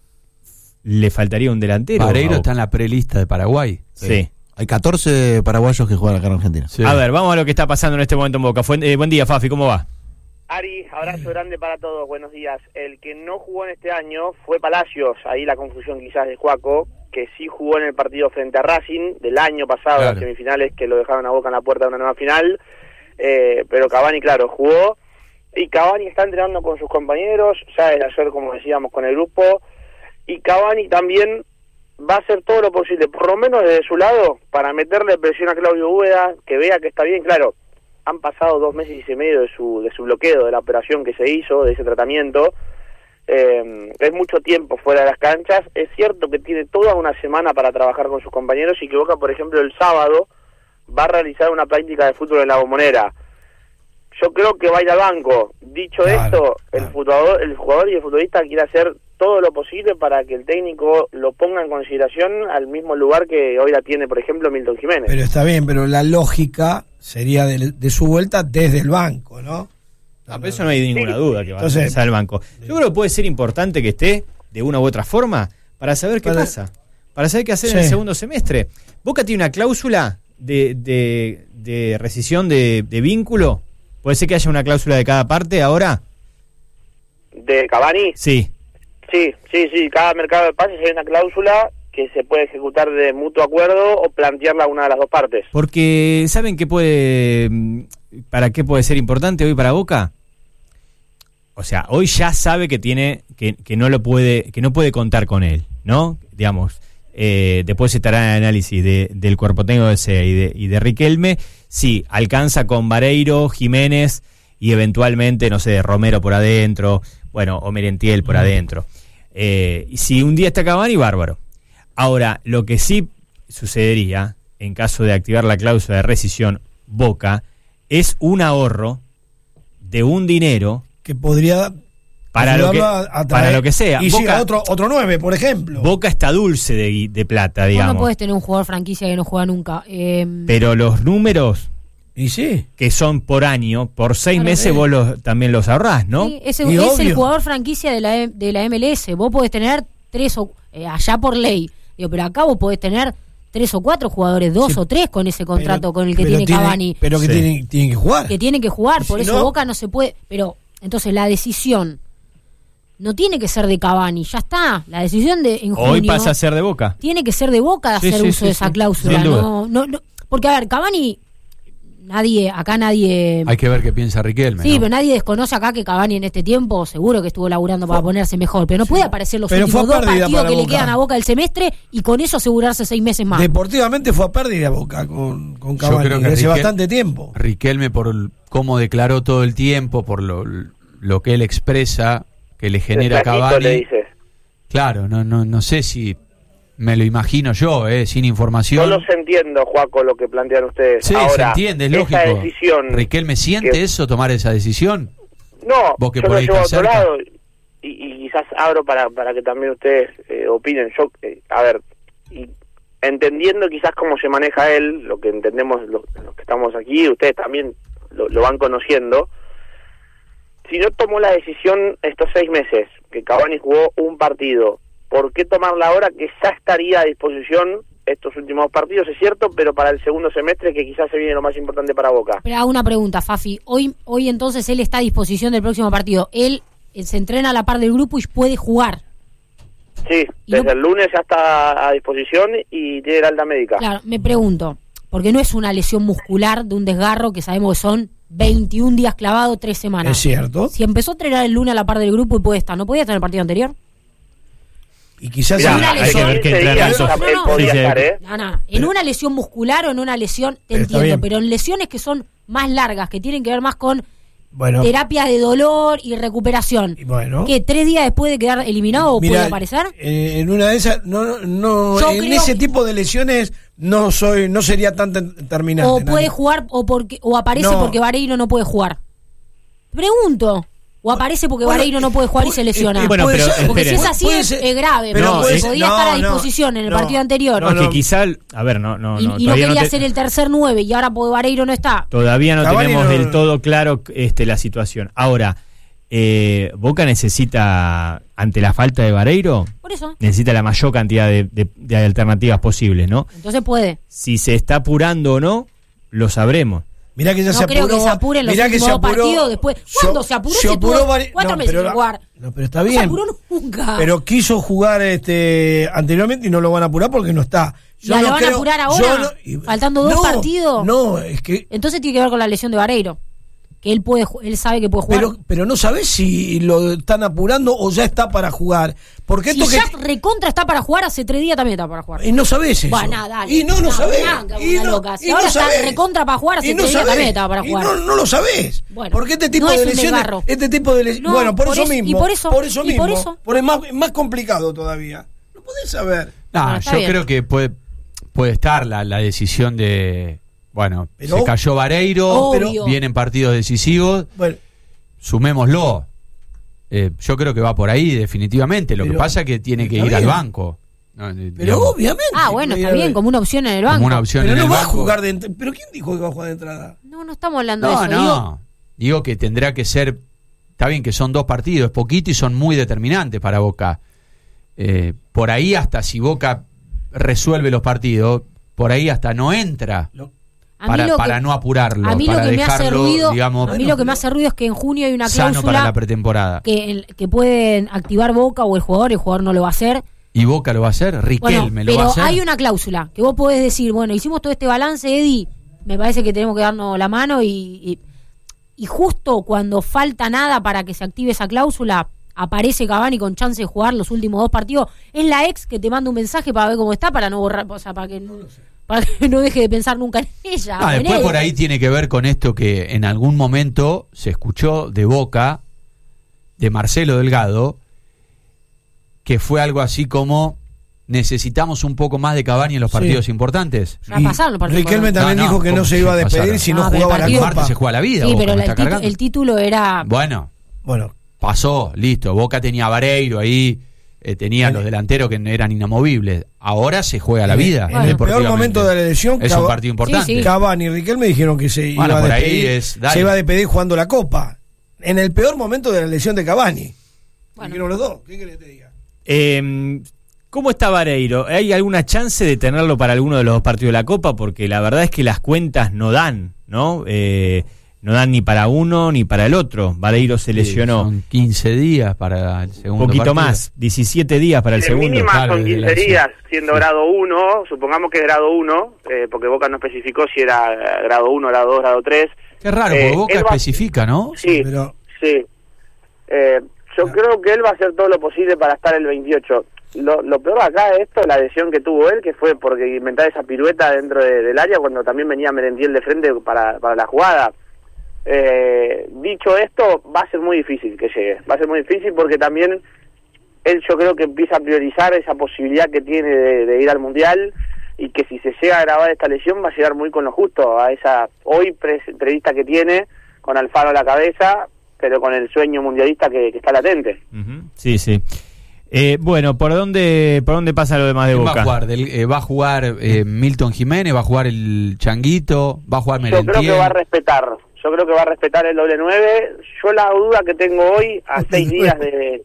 [SPEAKER 3] le faltaría un delantero.
[SPEAKER 2] Vareiro
[SPEAKER 3] a
[SPEAKER 2] está en la prelista de Paraguay.
[SPEAKER 3] Sí.
[SPEAKER 1] Hay catorce paraguayos que juegan acá en Argentina.
[SPEAKER 2] Sí.
[SPEAKER 3] A ver, vamos a lo que está pasando en este momento en Boca. Fue- eh, buen día, Fafi, ¿cómo va?
[SPEAKER 11] Ari, abrazo grande para todos, buenos días. El que no jugó en este año fue Palacios, ahí la confusión quizás de Juaco, que sí jugó en el partido frente a Racing del año pasado,
[SPEAKER 2] Claro.
[SPEAKER 11] las semifinales que lo dejaron a Boca en la puerta de una nueva final, eh, pero Cavani, claro, jugó, y Cavani está entrenando con sus compañeros, ya desde ayer, como decíamos, con el grupo, y Cavani también va a hacer todo lo posible, por lo menos desde su lado, para meterle presión a Claudio Úbeda, que vea que está bien, claro. Han pasado dos meses y medio de su de su bloqueo, de la operación que se hizo, de ese tratamiento. Eh, es mucho tiempo fuera de las canchas. Es cierto que tiene toda una semana para trabajar con sus compañeros y que Boca, por ejemplo, el sábado va a realizar una práctica de fútbol en la Bombonera. Yo creo que va a ir al banco. Dicho
[SPEAKER 5] Claro,
[SPEAKER 11] esto,
[SPEAKER 5] claro.
[SPEAKER 11] el jugador, el jugador y el futbolista quiere hacer todo lo posible para que el técnico lo ponga en consideración al mismo lugar que hoy la tiene, por ejemplo, Milton Jiménez.
[SPEAKER 5] Pero está bien, pero la lógica sería de, de su vuelta desde el banco, ¿no?
[SPEAKER 3] No, pero eso no hay ninguna
[SPEAKER 11] Sí.
[SPEAKER 3] duda que va
[SPEAKER 5] Entonces-
[SPEAKER 3] a estar al banco. Yo creo que puede ser importante que esté de una u otra forma para saber qué
[SPEAKER 5] Para-
[SPEAKER 3] pasa, para saber qué hacer
[SPEAKER 5] Sí.
[SPEAKER 3] en el segundo semestre. Boca tiene una cláusula de, de, de rescisión de, de vínculo. ¿Puede ser que haya una cláusula de cada parte ahora?
[SPEAKER 11] ¿De Cavani?
[SPEAKER 3] Sí.
[SPEAKER 11] Sí, sí, sí. Cada mercado de pases hay una cláusula que se puede ejecutar de mutuo acuerdo o plantearla a una de las dos partes.
[SPEAKER 3] Porque, ¿saben qué puede, mm, para qué puede ser importante hoy para Boca? O sea, hoy ya sabe que tiene, que, que no lo puede, que no puede contar con él, ¿no? Digamos, eh, después estará el análisis de, del cuerpo técnico de SEA y de, y de Riquelme, si alcanza con Vareiro, Jiménez y eventualmente, no sé, Romero por adentro, bueno, o Merentiel por adentro. Eh, y si un día está Cavani, bárbaro. Ahora, lo que sí sucedería, en caso de activar la cláusula de rescisión Boca, es un ahorro de un dinero
[SPEAKER 5] Que podría
[SPEAKER 3] para lo que,
[SPEAKER 5] ayudarlo a- a
[SPEAKER 3] para
[SPEAKER 5] traer-
[SPEAKER 3] lo que sea.
[SPEAKER 5] Y si
[SPEAKER 3] Boca,
[SPEAKER 5] a otro, otro nueve, por ejemplo.
[SPEAKER 3] Boca está dulce de, gui- de plata,
[SPEAKER 4] Vos
[SPEAKER 3] digamos.
[SPEAKER 4] no podés tener un jugador franquicia que no juega nunca. Eh,
[SPEAKER 3] Pero los números
[SPEAKER 5] Y sí.
[SPEAKER 3] que son por año, por seis
[SPEAKER 4] Claro,
[SPEAKER 3] meses
[SPEAKER 5] sí.
[SPEAKER 3] vos los, también los ahorrás, ¿no?
[SPEAKER 4] sí, ese
[SPEAKER 5] Y
[SPEAKER 4] es el
[SPEAKER 5] obvio.
[SPEAKER 4] jugador franquicia de la, de la M L S. Vos podés tener tres o eh, allá por ley. Digo, pero acá vos podés tener tres o cuatro jugadores, dos
[SPEAKER 5] Sí,
[SPEAKER 4] o tres con ese contrato
[SPEAKER 5] Pero-
[SPEAKER 4] con el que
[SPEAKER 5] pero
[SPEAKER 4] tiene Cavani.
[SPEAKER 5] Pero que
[SPEAKER 3] Sí.
[SPEAKER 5] tienen, tienen que jugar.
[SPEAKER 4] Que tienen que jugar, por
[SPEAKER 5] Si
[SPEAKER 4] eso
[SPEAKER 5] no-
[SPEAKER 4] Boca no se puede. Pero entonces la decisión no tiene que ser de Cavani, ya está. La decisión de en junio
[SPEAKER 3] Hoy pasa a ser de Boca.
[SPEAKER 4] tiene que ser de Boca de
[SPEAKER 3] Sí,
[SPEAKER 4] hacer
[SPEAKER 3] sí,
[SPEAKER 4] uso
[SPEAKER 3] sí,
[SPEAKER 4] de esa
[SPEAKER 3] sí,
[SPEAKER 4] cláusula.
[SPEAKER 3] sin duda.
[SPEAKER 4] No, no, no, porque a ver, Cavani nadie, acá nadie...
[SPEAKER 2] Hay que ver qué piensa Riquelme.
[SPEAKER 4] Sí,
[SPEAKER 2] ¿no?
[SPEAKER 4] pero nadie desconoce acá que Cavani en este tiempo seguro que estuvo laburando para ponerse mejor, pero no puede aparecer los
[SPEAKER 5] Pero
[SPEAKER 4] últimos
[SPEAKER 5] fue a
[SPEAKER 4] dos
[SPEAKER 5] pérdida
[SPEAKER 4] partidos
[SPEAKER 5] para
[SPEAKER 4] que le
[SPEAKER 5] Boca.
[SPEAKER 4] quedan a Boca del semestre y con eso asegurarse seis meses más.
[SPEAKER 5] Deportivamente fue a pérdida Boca con, con
[SPEAKER 2] Yo
[SPEAKER 5] Cavani
[SPEAKER 2] creo que
[SPEAKER 5] hace
[SPEAKER 2] Riquel-
[SPEAKER 5] bastante tiempo.
[SPEAKER 2] Riquelme, por el- cómo declaró todo el tiempo, por lo, lo que él expresa, que le genera a
[SPEAKER 11] Flajito
[SPEAKER 2] Cavani.
[SPEAKER 11] le dice.
[SPEAKER 2] Claro, no, no, no sé si me lo imagino yo, eh, sin
[SPEAKER 11] Yo
[SPEAKER 2] información.
[SPEAKER 11] los entiendo, Juaco, lo que plantean ustedes.
[SPEAKER 2] Sí,
[SPEAKER 11] Ahora,
[SPEAKER 2] se entiende, es lógico.
[SPEAKER 11] esa decisión...
[SPEAKER 2] ¿Riquelme siente
[SPEAKER 11] que-
[SPEAKER 2] eso, tomar esa decisión?
[SPEAKER 11] No,
[SPEAKER 2] Vos que
[SPEAKER 11] yo
[SPEAKER 2] por
[SPEAKER 11] lo
[SPEAKER 2] ahí
[SPEAKER 11] llevo a
[SPEAKER 2] estás
[SPEAKER 11] otro
[SPEAKER 2] cerca.
[SPEAKER 11] lado y, y quizás abro para, para que también ustedes eh, opinen. Yo, eh, a ver, y entendiendo quizás cómo se maneja él, lo que entendemos los, los que estamos aquí, ustedes también lo, lo van conociendo. Si no tomó la decisión estos seis meses, que Cavani jugó un partido, ¿por qué tomarla ahora que ya estaría a disposición estos últimos partidos? Es cierto, pero para el segundo semestre que quizás se viene lo más importante para Boca.
[SPEAKER 4] Pero hago una pregunta, Fafi. Hoy, hoy entonces él está a disposición del próximo partido. Él, él se entrena a la par del grupo y puede jugar.
[SPEAKER 11] Sí,
[SPEAKER 4] Y
[SPEAKER 11] desde
[SPEAKER 4] no-
[SPEAKER 11] el lunes ya está a disposición y tiene la alta médica.
[SPEAKER 4] Claro, me pregunto, porque no es una lesión muscular de un desgarro que sabemos que son veintiún días clavados, tres semanas.
[SPEAKER 5] Es cierto.
[SPEAKER 4] Si empezó a entrenar el lunes a la par del grupo y puede estar, ¿no podía estar en el partido anterior?
[SPEAKER 5] Y quizás
[SPEAKER 11] Mirá,
[SPEAKER 4] en una
[SPEAKER 11] hay
[SPEAKER 4] lesión-
[SPEAKER 11] que ver qué
[SPEAKER 3] entrenar
[SPEAKER 11] días
[SPEAKER 3] tanto.
[SPEAKER 11] él
[SPEAKER 4] No, no.
[SPEAKER 11] podía
[SPEAKER 3] Sí, sí.
[SPEAKER 11] estar, ¿eh?
[SPEAKER 4] No, no, en
[SPEAKER 5] Pero-
[SPEAKER 4] una lesión muscular o en una lesión, te
[SPEAKER 5] Pero está
[SPEAKER 4] entiendo,
[SPEAKER 5] bien.
[SPEAKER 4] pero en lesiones que son más largas, que tienen que ver más con
[SPEAKER 5] Bueno,
[SPEAKER 4] terapia de dolor y recuperación.
[SPEAKER 5] y bueno.
[SPEAKER 4] ¿Qué, tres días después de quedar eliminado o
[SPEAKER 5] Mirá,
[SPEAKER 4] puede aparecer?
[SPEAKER 5] eh, en una de esas, no, no,
[SPEAKER 4] Yo
[SPEAKER 5] en
[SPEAKER 4] creo
[SPEAKER 5] ese
[SPEAKER 4] que-
[SPEAKER 5] tipo de lesiones no soy, no sería tan ten- determinante.
[SPEAKER 4] O puede
[SPEAKER 5] Nani.
[SPEAKER 4] jugar o porque o aparece
[SPEAKER 5] No.
[SPEAKER 4] porque Vareiro no puede jugar. Pregunto. O aparece porque
[SPEAKER 5] Bueno,
[SPEAKER 4] Vareiro no puede jugar y se
[SPEAKER 5] pu-
[SPEAKER 4] lesiona.
[SPEAKER 5] eh,
[SPEAKER 3] Bueno,
[SPEAKER 5] puede
[SPEAKER 3] pero
[SPEAKER 5] ser.
[SPEAKER 4] Porque si
[SPEAKER 3] esperen.
[SPEAKER 4] es así
[SPEAKER 5] Puede
[SPEAKER 4] es,
[SPEAKER 5] ser.
[SPEAKER 4] es grave,
[SPEAKER 5] Pero
[SPEAKER 4] pero
[SPEAKER 5] puede
[SPEAKER 4] podía
[SPEAKER 5] ser-
[SPEAKER 4] estar a
[SPEAKER 5] no, no,
[SPEAKER 4] disposición en el
[SPEAKER 5] no.
[SPEAKER 4] partido anterior.
[SPEAKER 3] No,
[SPEAKER 5] no,
[SPEAKER 3] que quizá, a ver, no, no,
[SPEAKER 4] y,
[SPEAKER 3] no,
[SPEAKER 4] y no
[SPEAKER 3] todavía
[SPEAKER 4] quería
[SPEAKER 3] no te-
[SPEAKER 4] ser el tercer nueve y ahora porque Vareiro no está.
[SPEAKER 3] Todavía no
[SPEAKER 5] Cavani
[SPEAKER 3] tenemos
[SPEAKER 5] no-
[SPEAKER 3] del todo claro este, la situación. Ahora, eh, Boca necesita, ante la falta de Vareiro,
[SPEAKER 4] Por eso.
[SPEAKER 3] necesita la mayor cantidad de, de- de alternativas posibles, ¿no?
[SPEAKER 4] Entonces puede.
[SPEAKER 3] Si se está apurando o no, lo sabremos.
[SPEAKER 5] Mirá que ya
[SPEAKER 4] No
[SPEAKER 5] se
[SPEAKER 4] creo
[SPEAKER 5] apuró.
[SPEAKER 4] que se apuren los
[SPEAKER 5] mirá que
[SPEAKER 4] últimos
[SPEAKER 5] se
[SPEAKER 4] dos
[SPEAKER 5] apuró.
[SPEAKER 4] partidos después. ¿Cuándo se apuró? Se
[SPEAKER 5] apuró
[SPEAKER 4] tuvo
[SPEAKER 5] vari-
[SPEAKER 4] cuatro
[SPEAKER 5] no,
[SPEAKER 4] meses
[SPEAKER 5] pero
[SPEAKER 4] sin
[SPEAKER 5] la-
[SPEAKER 4] jugar.
[SPEAKER 5] No, pero está
[SPEAKER 4] No se
[SPEAKER 5] bien.
[SPEAKER 4] apuró nunca.
[SPEAKER 5] Pero quiso jugar este anteriormente y no lo van a apurar porque no está.
[SPEAKER 4] ¿Ya lo van a apurar ahora? ¿Faltando dos
[SPEAKER 5] no,
[SPEAKER 4] partidos?
[SPEAKER 5] No, es que.
[SPEAKER 4] Entonces tiene que ver con la lesión de Vareiro. Que él puede, ju- él sabe que puede jugar.
[SPEAKER 5] Pero, pero no sabes si lo están apurando o ya está para jugar. Porque
[SPEAKER 4] si
[SPEAKER 5] esto
[SPEAKER 4] ya
[SPEAKER 5] que.
[SPEAKER 4] recontra está para jugar, hace tres días también está para jugar.
[SPEAKER 5] Y no sabes eso.
[SPEAKER 4] Bueno, dale.
[SPEAKER 5] y no, no sabés.
[SPEAKER 4] blanca,
[SPEAKER 5] Y
[SPEAKER 4] una
[SPEAKER 5] no,
[SPEAKER 4] loca. Si
[SPEAKER 5] y
[SPEAKER 4] ahora
[SPEAKER 5] no
[SPEAKER 4] está
[SPEAKER 5] sabés.
[SPEAKER 4] recontra para jugar, hace
[SPEAKER 5] Y no
[SPEAKER 4] tres días
[SPEAKER 5] sabés.
[SPEAKER 4] también estaba para
[SPEAKER 5] Y
[SPEAKER 4] jugar.
[SPEAKER 5] no, no lo sabés.
[SPEAKER 4] Bueno,
[SPEAKER 5] porque este tipo
[SPEAKER 4] no
[SPEAKER 5] de
[SPEAKER 4] es un
[SPEAKER 5] lesiones.
[SPEAKER 4] desgarro.
[SPEAKER 5] Este tipo de lesiones.
[SPEAKER 4] No,
[SPEAKER 5] bueno, por,
[SPEAKER 4] por
[SPEAKER 5] eso
[SPEAKER 4] eso- y
[SPEAKER 5] mismo.
[SPEAKER 4] por eso- y
[SPEAKER 5] mismo.
[SPEAKER 4] por eso-
[SPEAKER 5] Por es más, más complicado todavía. No podés saber.
[SPEAKER 2] No,
[SPEAKER 4] Bueno, está
[SPEAKER 2] yo
[SPEAKER 4] bien.
[SPEAKER 2] creo que puede, puede estar la, la decisión de... Bueno,
[SPEAKER 5] Pero-
[SPEAKER 2] se cayó Vareiro,
[SPEAKER 4] Obvio.
[SPEAKER 2] vienen partidos decisivos,
[SPEAKER 5] Bueno,
[SPEAKER 2] sumémoslo. Eh, yo creo que va por ahí definitivamente. Lo
[SPEAKER 5] Pero-
[SPEAKER 2] que pasa es que tiene que
[SPEAKER 5] está
[SPEAKER 2] ir al
[SPEAKER 5] bien.
[SPEAKER 2] banco. No, eh,
[SPEAKER 5] pero
[SPEAKER 2] digamos,
[SPEAKER 5] obviamente.
[SPEAKER 4] Ah, bueno, está
[SPEAKER 5] Pero-
[SPEAKER 4] bien, como una opción en el banco.
[SPEAKER 2] como una opción
[SPEAKER 5] Pero
[SPEAKER 2] en
[SPEAKER 5] no
[SPEAKER 2] el
[SPEAKER 5] va a
[SPEAKER 2] banco.
[SPEAKER 5] jugar de ent- ¿Pero quién dijo que va a jugar de entrada?
[SPEAKER 4] No, no estamos hablando
[SPEAKER 2] No,
[SPEAKER 4] de eso.
[SPEAKER 2] no.
[SPEAKER 4] Digo,
[SPEAKER 2] Digo que tendrá que ser... Está bien que son dos partidos, es poquito y son muy determinantes para Boca. Eh, por ahí hasta si Boca resuelve los partidos, por ahí hasta no entra
[SPEAKER 5] Lo-
[SPEAKER 4] a mí
[SPEAKER 2] para,
[SPEAKER 4] lo que-
[SPEAKER 2] para no apurarlo,
[SPEAKER 4] a mí
[SPEAKER 2] para
[SPEAKER 4] lo que me hace
[SPEAKER 2] dejarlo,
[SPEAKER 4] ruido,
[SPEAKER 2] digamos,
[SPEAKER 4] a mí lo que me hace ruido es que en junio hay una
[SPEAKER 2] sano para
[SPEAKER 4] cláusula
[SPEAKER 2] la pretemporada.
[SPEAKER 4] que, el- que pueden activar Boca o el jugador, el jugador no lo va a hacer.
[SPEAKER 2] ¿Y Boca lo va a hacer? Riquelme
[SPEAKER 4] Bueno,
[SPEAKER 2] lo va a
[SPEAKER 4] pero
[SPEAKER 2] hacer.
[SPEAKER 4] hay una cláusula que vos podés decir, bueno, hicimos todo este balance, Eddie, me parece que tenemos que darnos la mano y, y, y justo cuando falta nada para que se active esa cláusula, aparece Cavani con chance de jugar los últimos dos partidos. Es la ex que te manda un mensaje para ver cómo está, para no borrar, o sea, para que, para que no deje de pensar nunca en ella.
[SPEAKER 2] Ah,
[SPEAKER 4] en
[SPEAKER 2] después
[SPEAKER 4] él.
[SPEAKER 2] por ahí tiene que ver con esto que en algún momento se escuchó de Boca, de Marcelo Delgado, que fue algo así como necesitamos un poco más de Cavani en los
[SPEAKER 5] Sí.
[SPEAKER 2] partidos importantes.
[SPEAKER 4] Ya pasaron los partidos
[SPEAKER 5] Riquelme
[SPEAKER 4] importantes.
[SPEAKER 5] también
[SPEAKER 2] No, no,
[SPEAKER 5] dijo que no
[SPEAKER 2] ¿cómo
[SPEAKER 5] se iba a
[SPEAKER 2] que
[SPEAKER 5] despedir
[SPEAKER 2] pasaron?
[SPEAKER 5] si no
[SPEAKER 4] Ah, pero
[SPEAKER 5] jugaba
[SPEAKER 4] el
[SPEAKER 5] la
[SPEAKER 2] El
[SPEAKER 4] partido-
[SPEAKER 5] Copa.
[SPEAKER 2] martes se juega la vida.
[SPEAKER 4] Sí,
[SPEAKER 2] Boca,
[SPEAKER 4] pero
[SPEAKER 2] me
[SPEAKER 4] la-
[SPEAKER 2] está
[SPEAKER 4] el, titu-
[SPEAKER 2] cargando.
[SPEAKER 4] el título era...
[SPEAKER 2] Bueno,
[SPEAKER 5] Bueno,
[SPEAKER 2] pasó, listo. Boca tenía a Vareiro ahí, eh, tenía
[SPEAKER 5] En-
[SPEAKER 2] los delanteros que eran inamovibles. Ahora se juega la
[SPEAKER 5] en-
[SPEAKER 2] vida.
[SPEAKER 5] En el peor
[SPEAKER 2] deportivamente.
[SPEAKER 5] momento de la lesión,
[SPEAKER 2] Es un
[SPEAKER 5] Cava-
[SPEAKER 2] partido importante.
[SPEAKER 4] Sí, sí.
[SPEAKER 5] Cavani y Riquelme dijeron que se
[SPEAKER 2] Bueno,
[SPEAKER 5] iba a
[SPEAKER 2] por ahí
[SPEAKER 5] despedir,
[SPEAKER 2] es- dale.
[SPEAKER 5] se iba a despedir jugando la Copa. En el peor momento de la lesión de Cavani.
[SPEAKER 4] Bueno.
[SPEAKER 5] Dijeron los dos. ¿Qué querés que te diga?
[SPEAKER 3] Eh, ¿Cómo está Vareiro? ¿Hay alguna chance de tenerlo para alguno de los dos partidos de la Copa? Porque la verdad es que las cuentas no dan, ¿no? Eh, no dan ni para uno ni para el otro. Vareiro se lesionó.
[SPEAKER 2] Sí, son quince días para el segundo
[SPEAKER 3] Un poquito
[SPEAKER 2] partido.
[SPEAKER 3] más, diecisiete días para el
[SPEAKER 11] En
[SPEAKER 3] segundo.
[SPEAKER 11] mínima
[SPEAKER 2] claro,
[SPEAKER 11] son
[SPEAKER 2] desde la
[SPEAKER 11] quince
[SPEAKER 2] lesión.
[SPEAKER 11] días, siendo
[SPEAKER 2] Sí.
[SPEAKER 11] grado uno, supongamos que es grado uno, eh, porque Boca no especificó si era eh, grado uno, grado dos, grado tres.
[SPEAKER 2] Qué raro,
[SPEAKER 11] Eh,
[SPEAKER 2] porque Boca
[SPEAKER 11] él va-
[SPEAKER 2] especifica, ¿no?
[SPEAKER 11] Sí,
[SPEAKER 5] Pero
[SPEAKER 11] sí. Eh, yo creo que él va a hacer todo lo posible para estar el veintiocho. Lo, lo peor acá de esto, la lesión que tuvo él, que fue porque inventar esa pirueta dentro de- del área cuando también venía Merentiel de frente para, para la jugada. Eh, dicho esto, va a ser muy difícil que llegue. Va a ser muy difícil porque también él yo creo que empieza a priorizar esa posibilidad que tiene de, de ir al Mundial y que si se llega a grabar esta lesión va a llegar muy con lo justo a esa hoy pre prevista que tiene, con Alfaro a la cabeza, pero con el sueño mundialista que, que está latente.
[SPEAKER 3] Ujú, sí, sí. Eh, bueno, ¿por dónde por dónde pasa lo demás de
[SPEAKER 2] ¿Quién va
[SPEAKER 3] Boca?
[SPEAKER 2] a jugar? Del- eh, ¿Va a jugar eh, Milton Jiménez? ¿Va a jugar el Changuito? ¿Va a jugar
[SPEAKER 11] Yo creo
[SPEAKER 2] Merentiel?
[SPEAKER 11] que va a respetar, yo creo que va a respetar el doble nueve. Yo la duda que tengo hoy, a seis días de...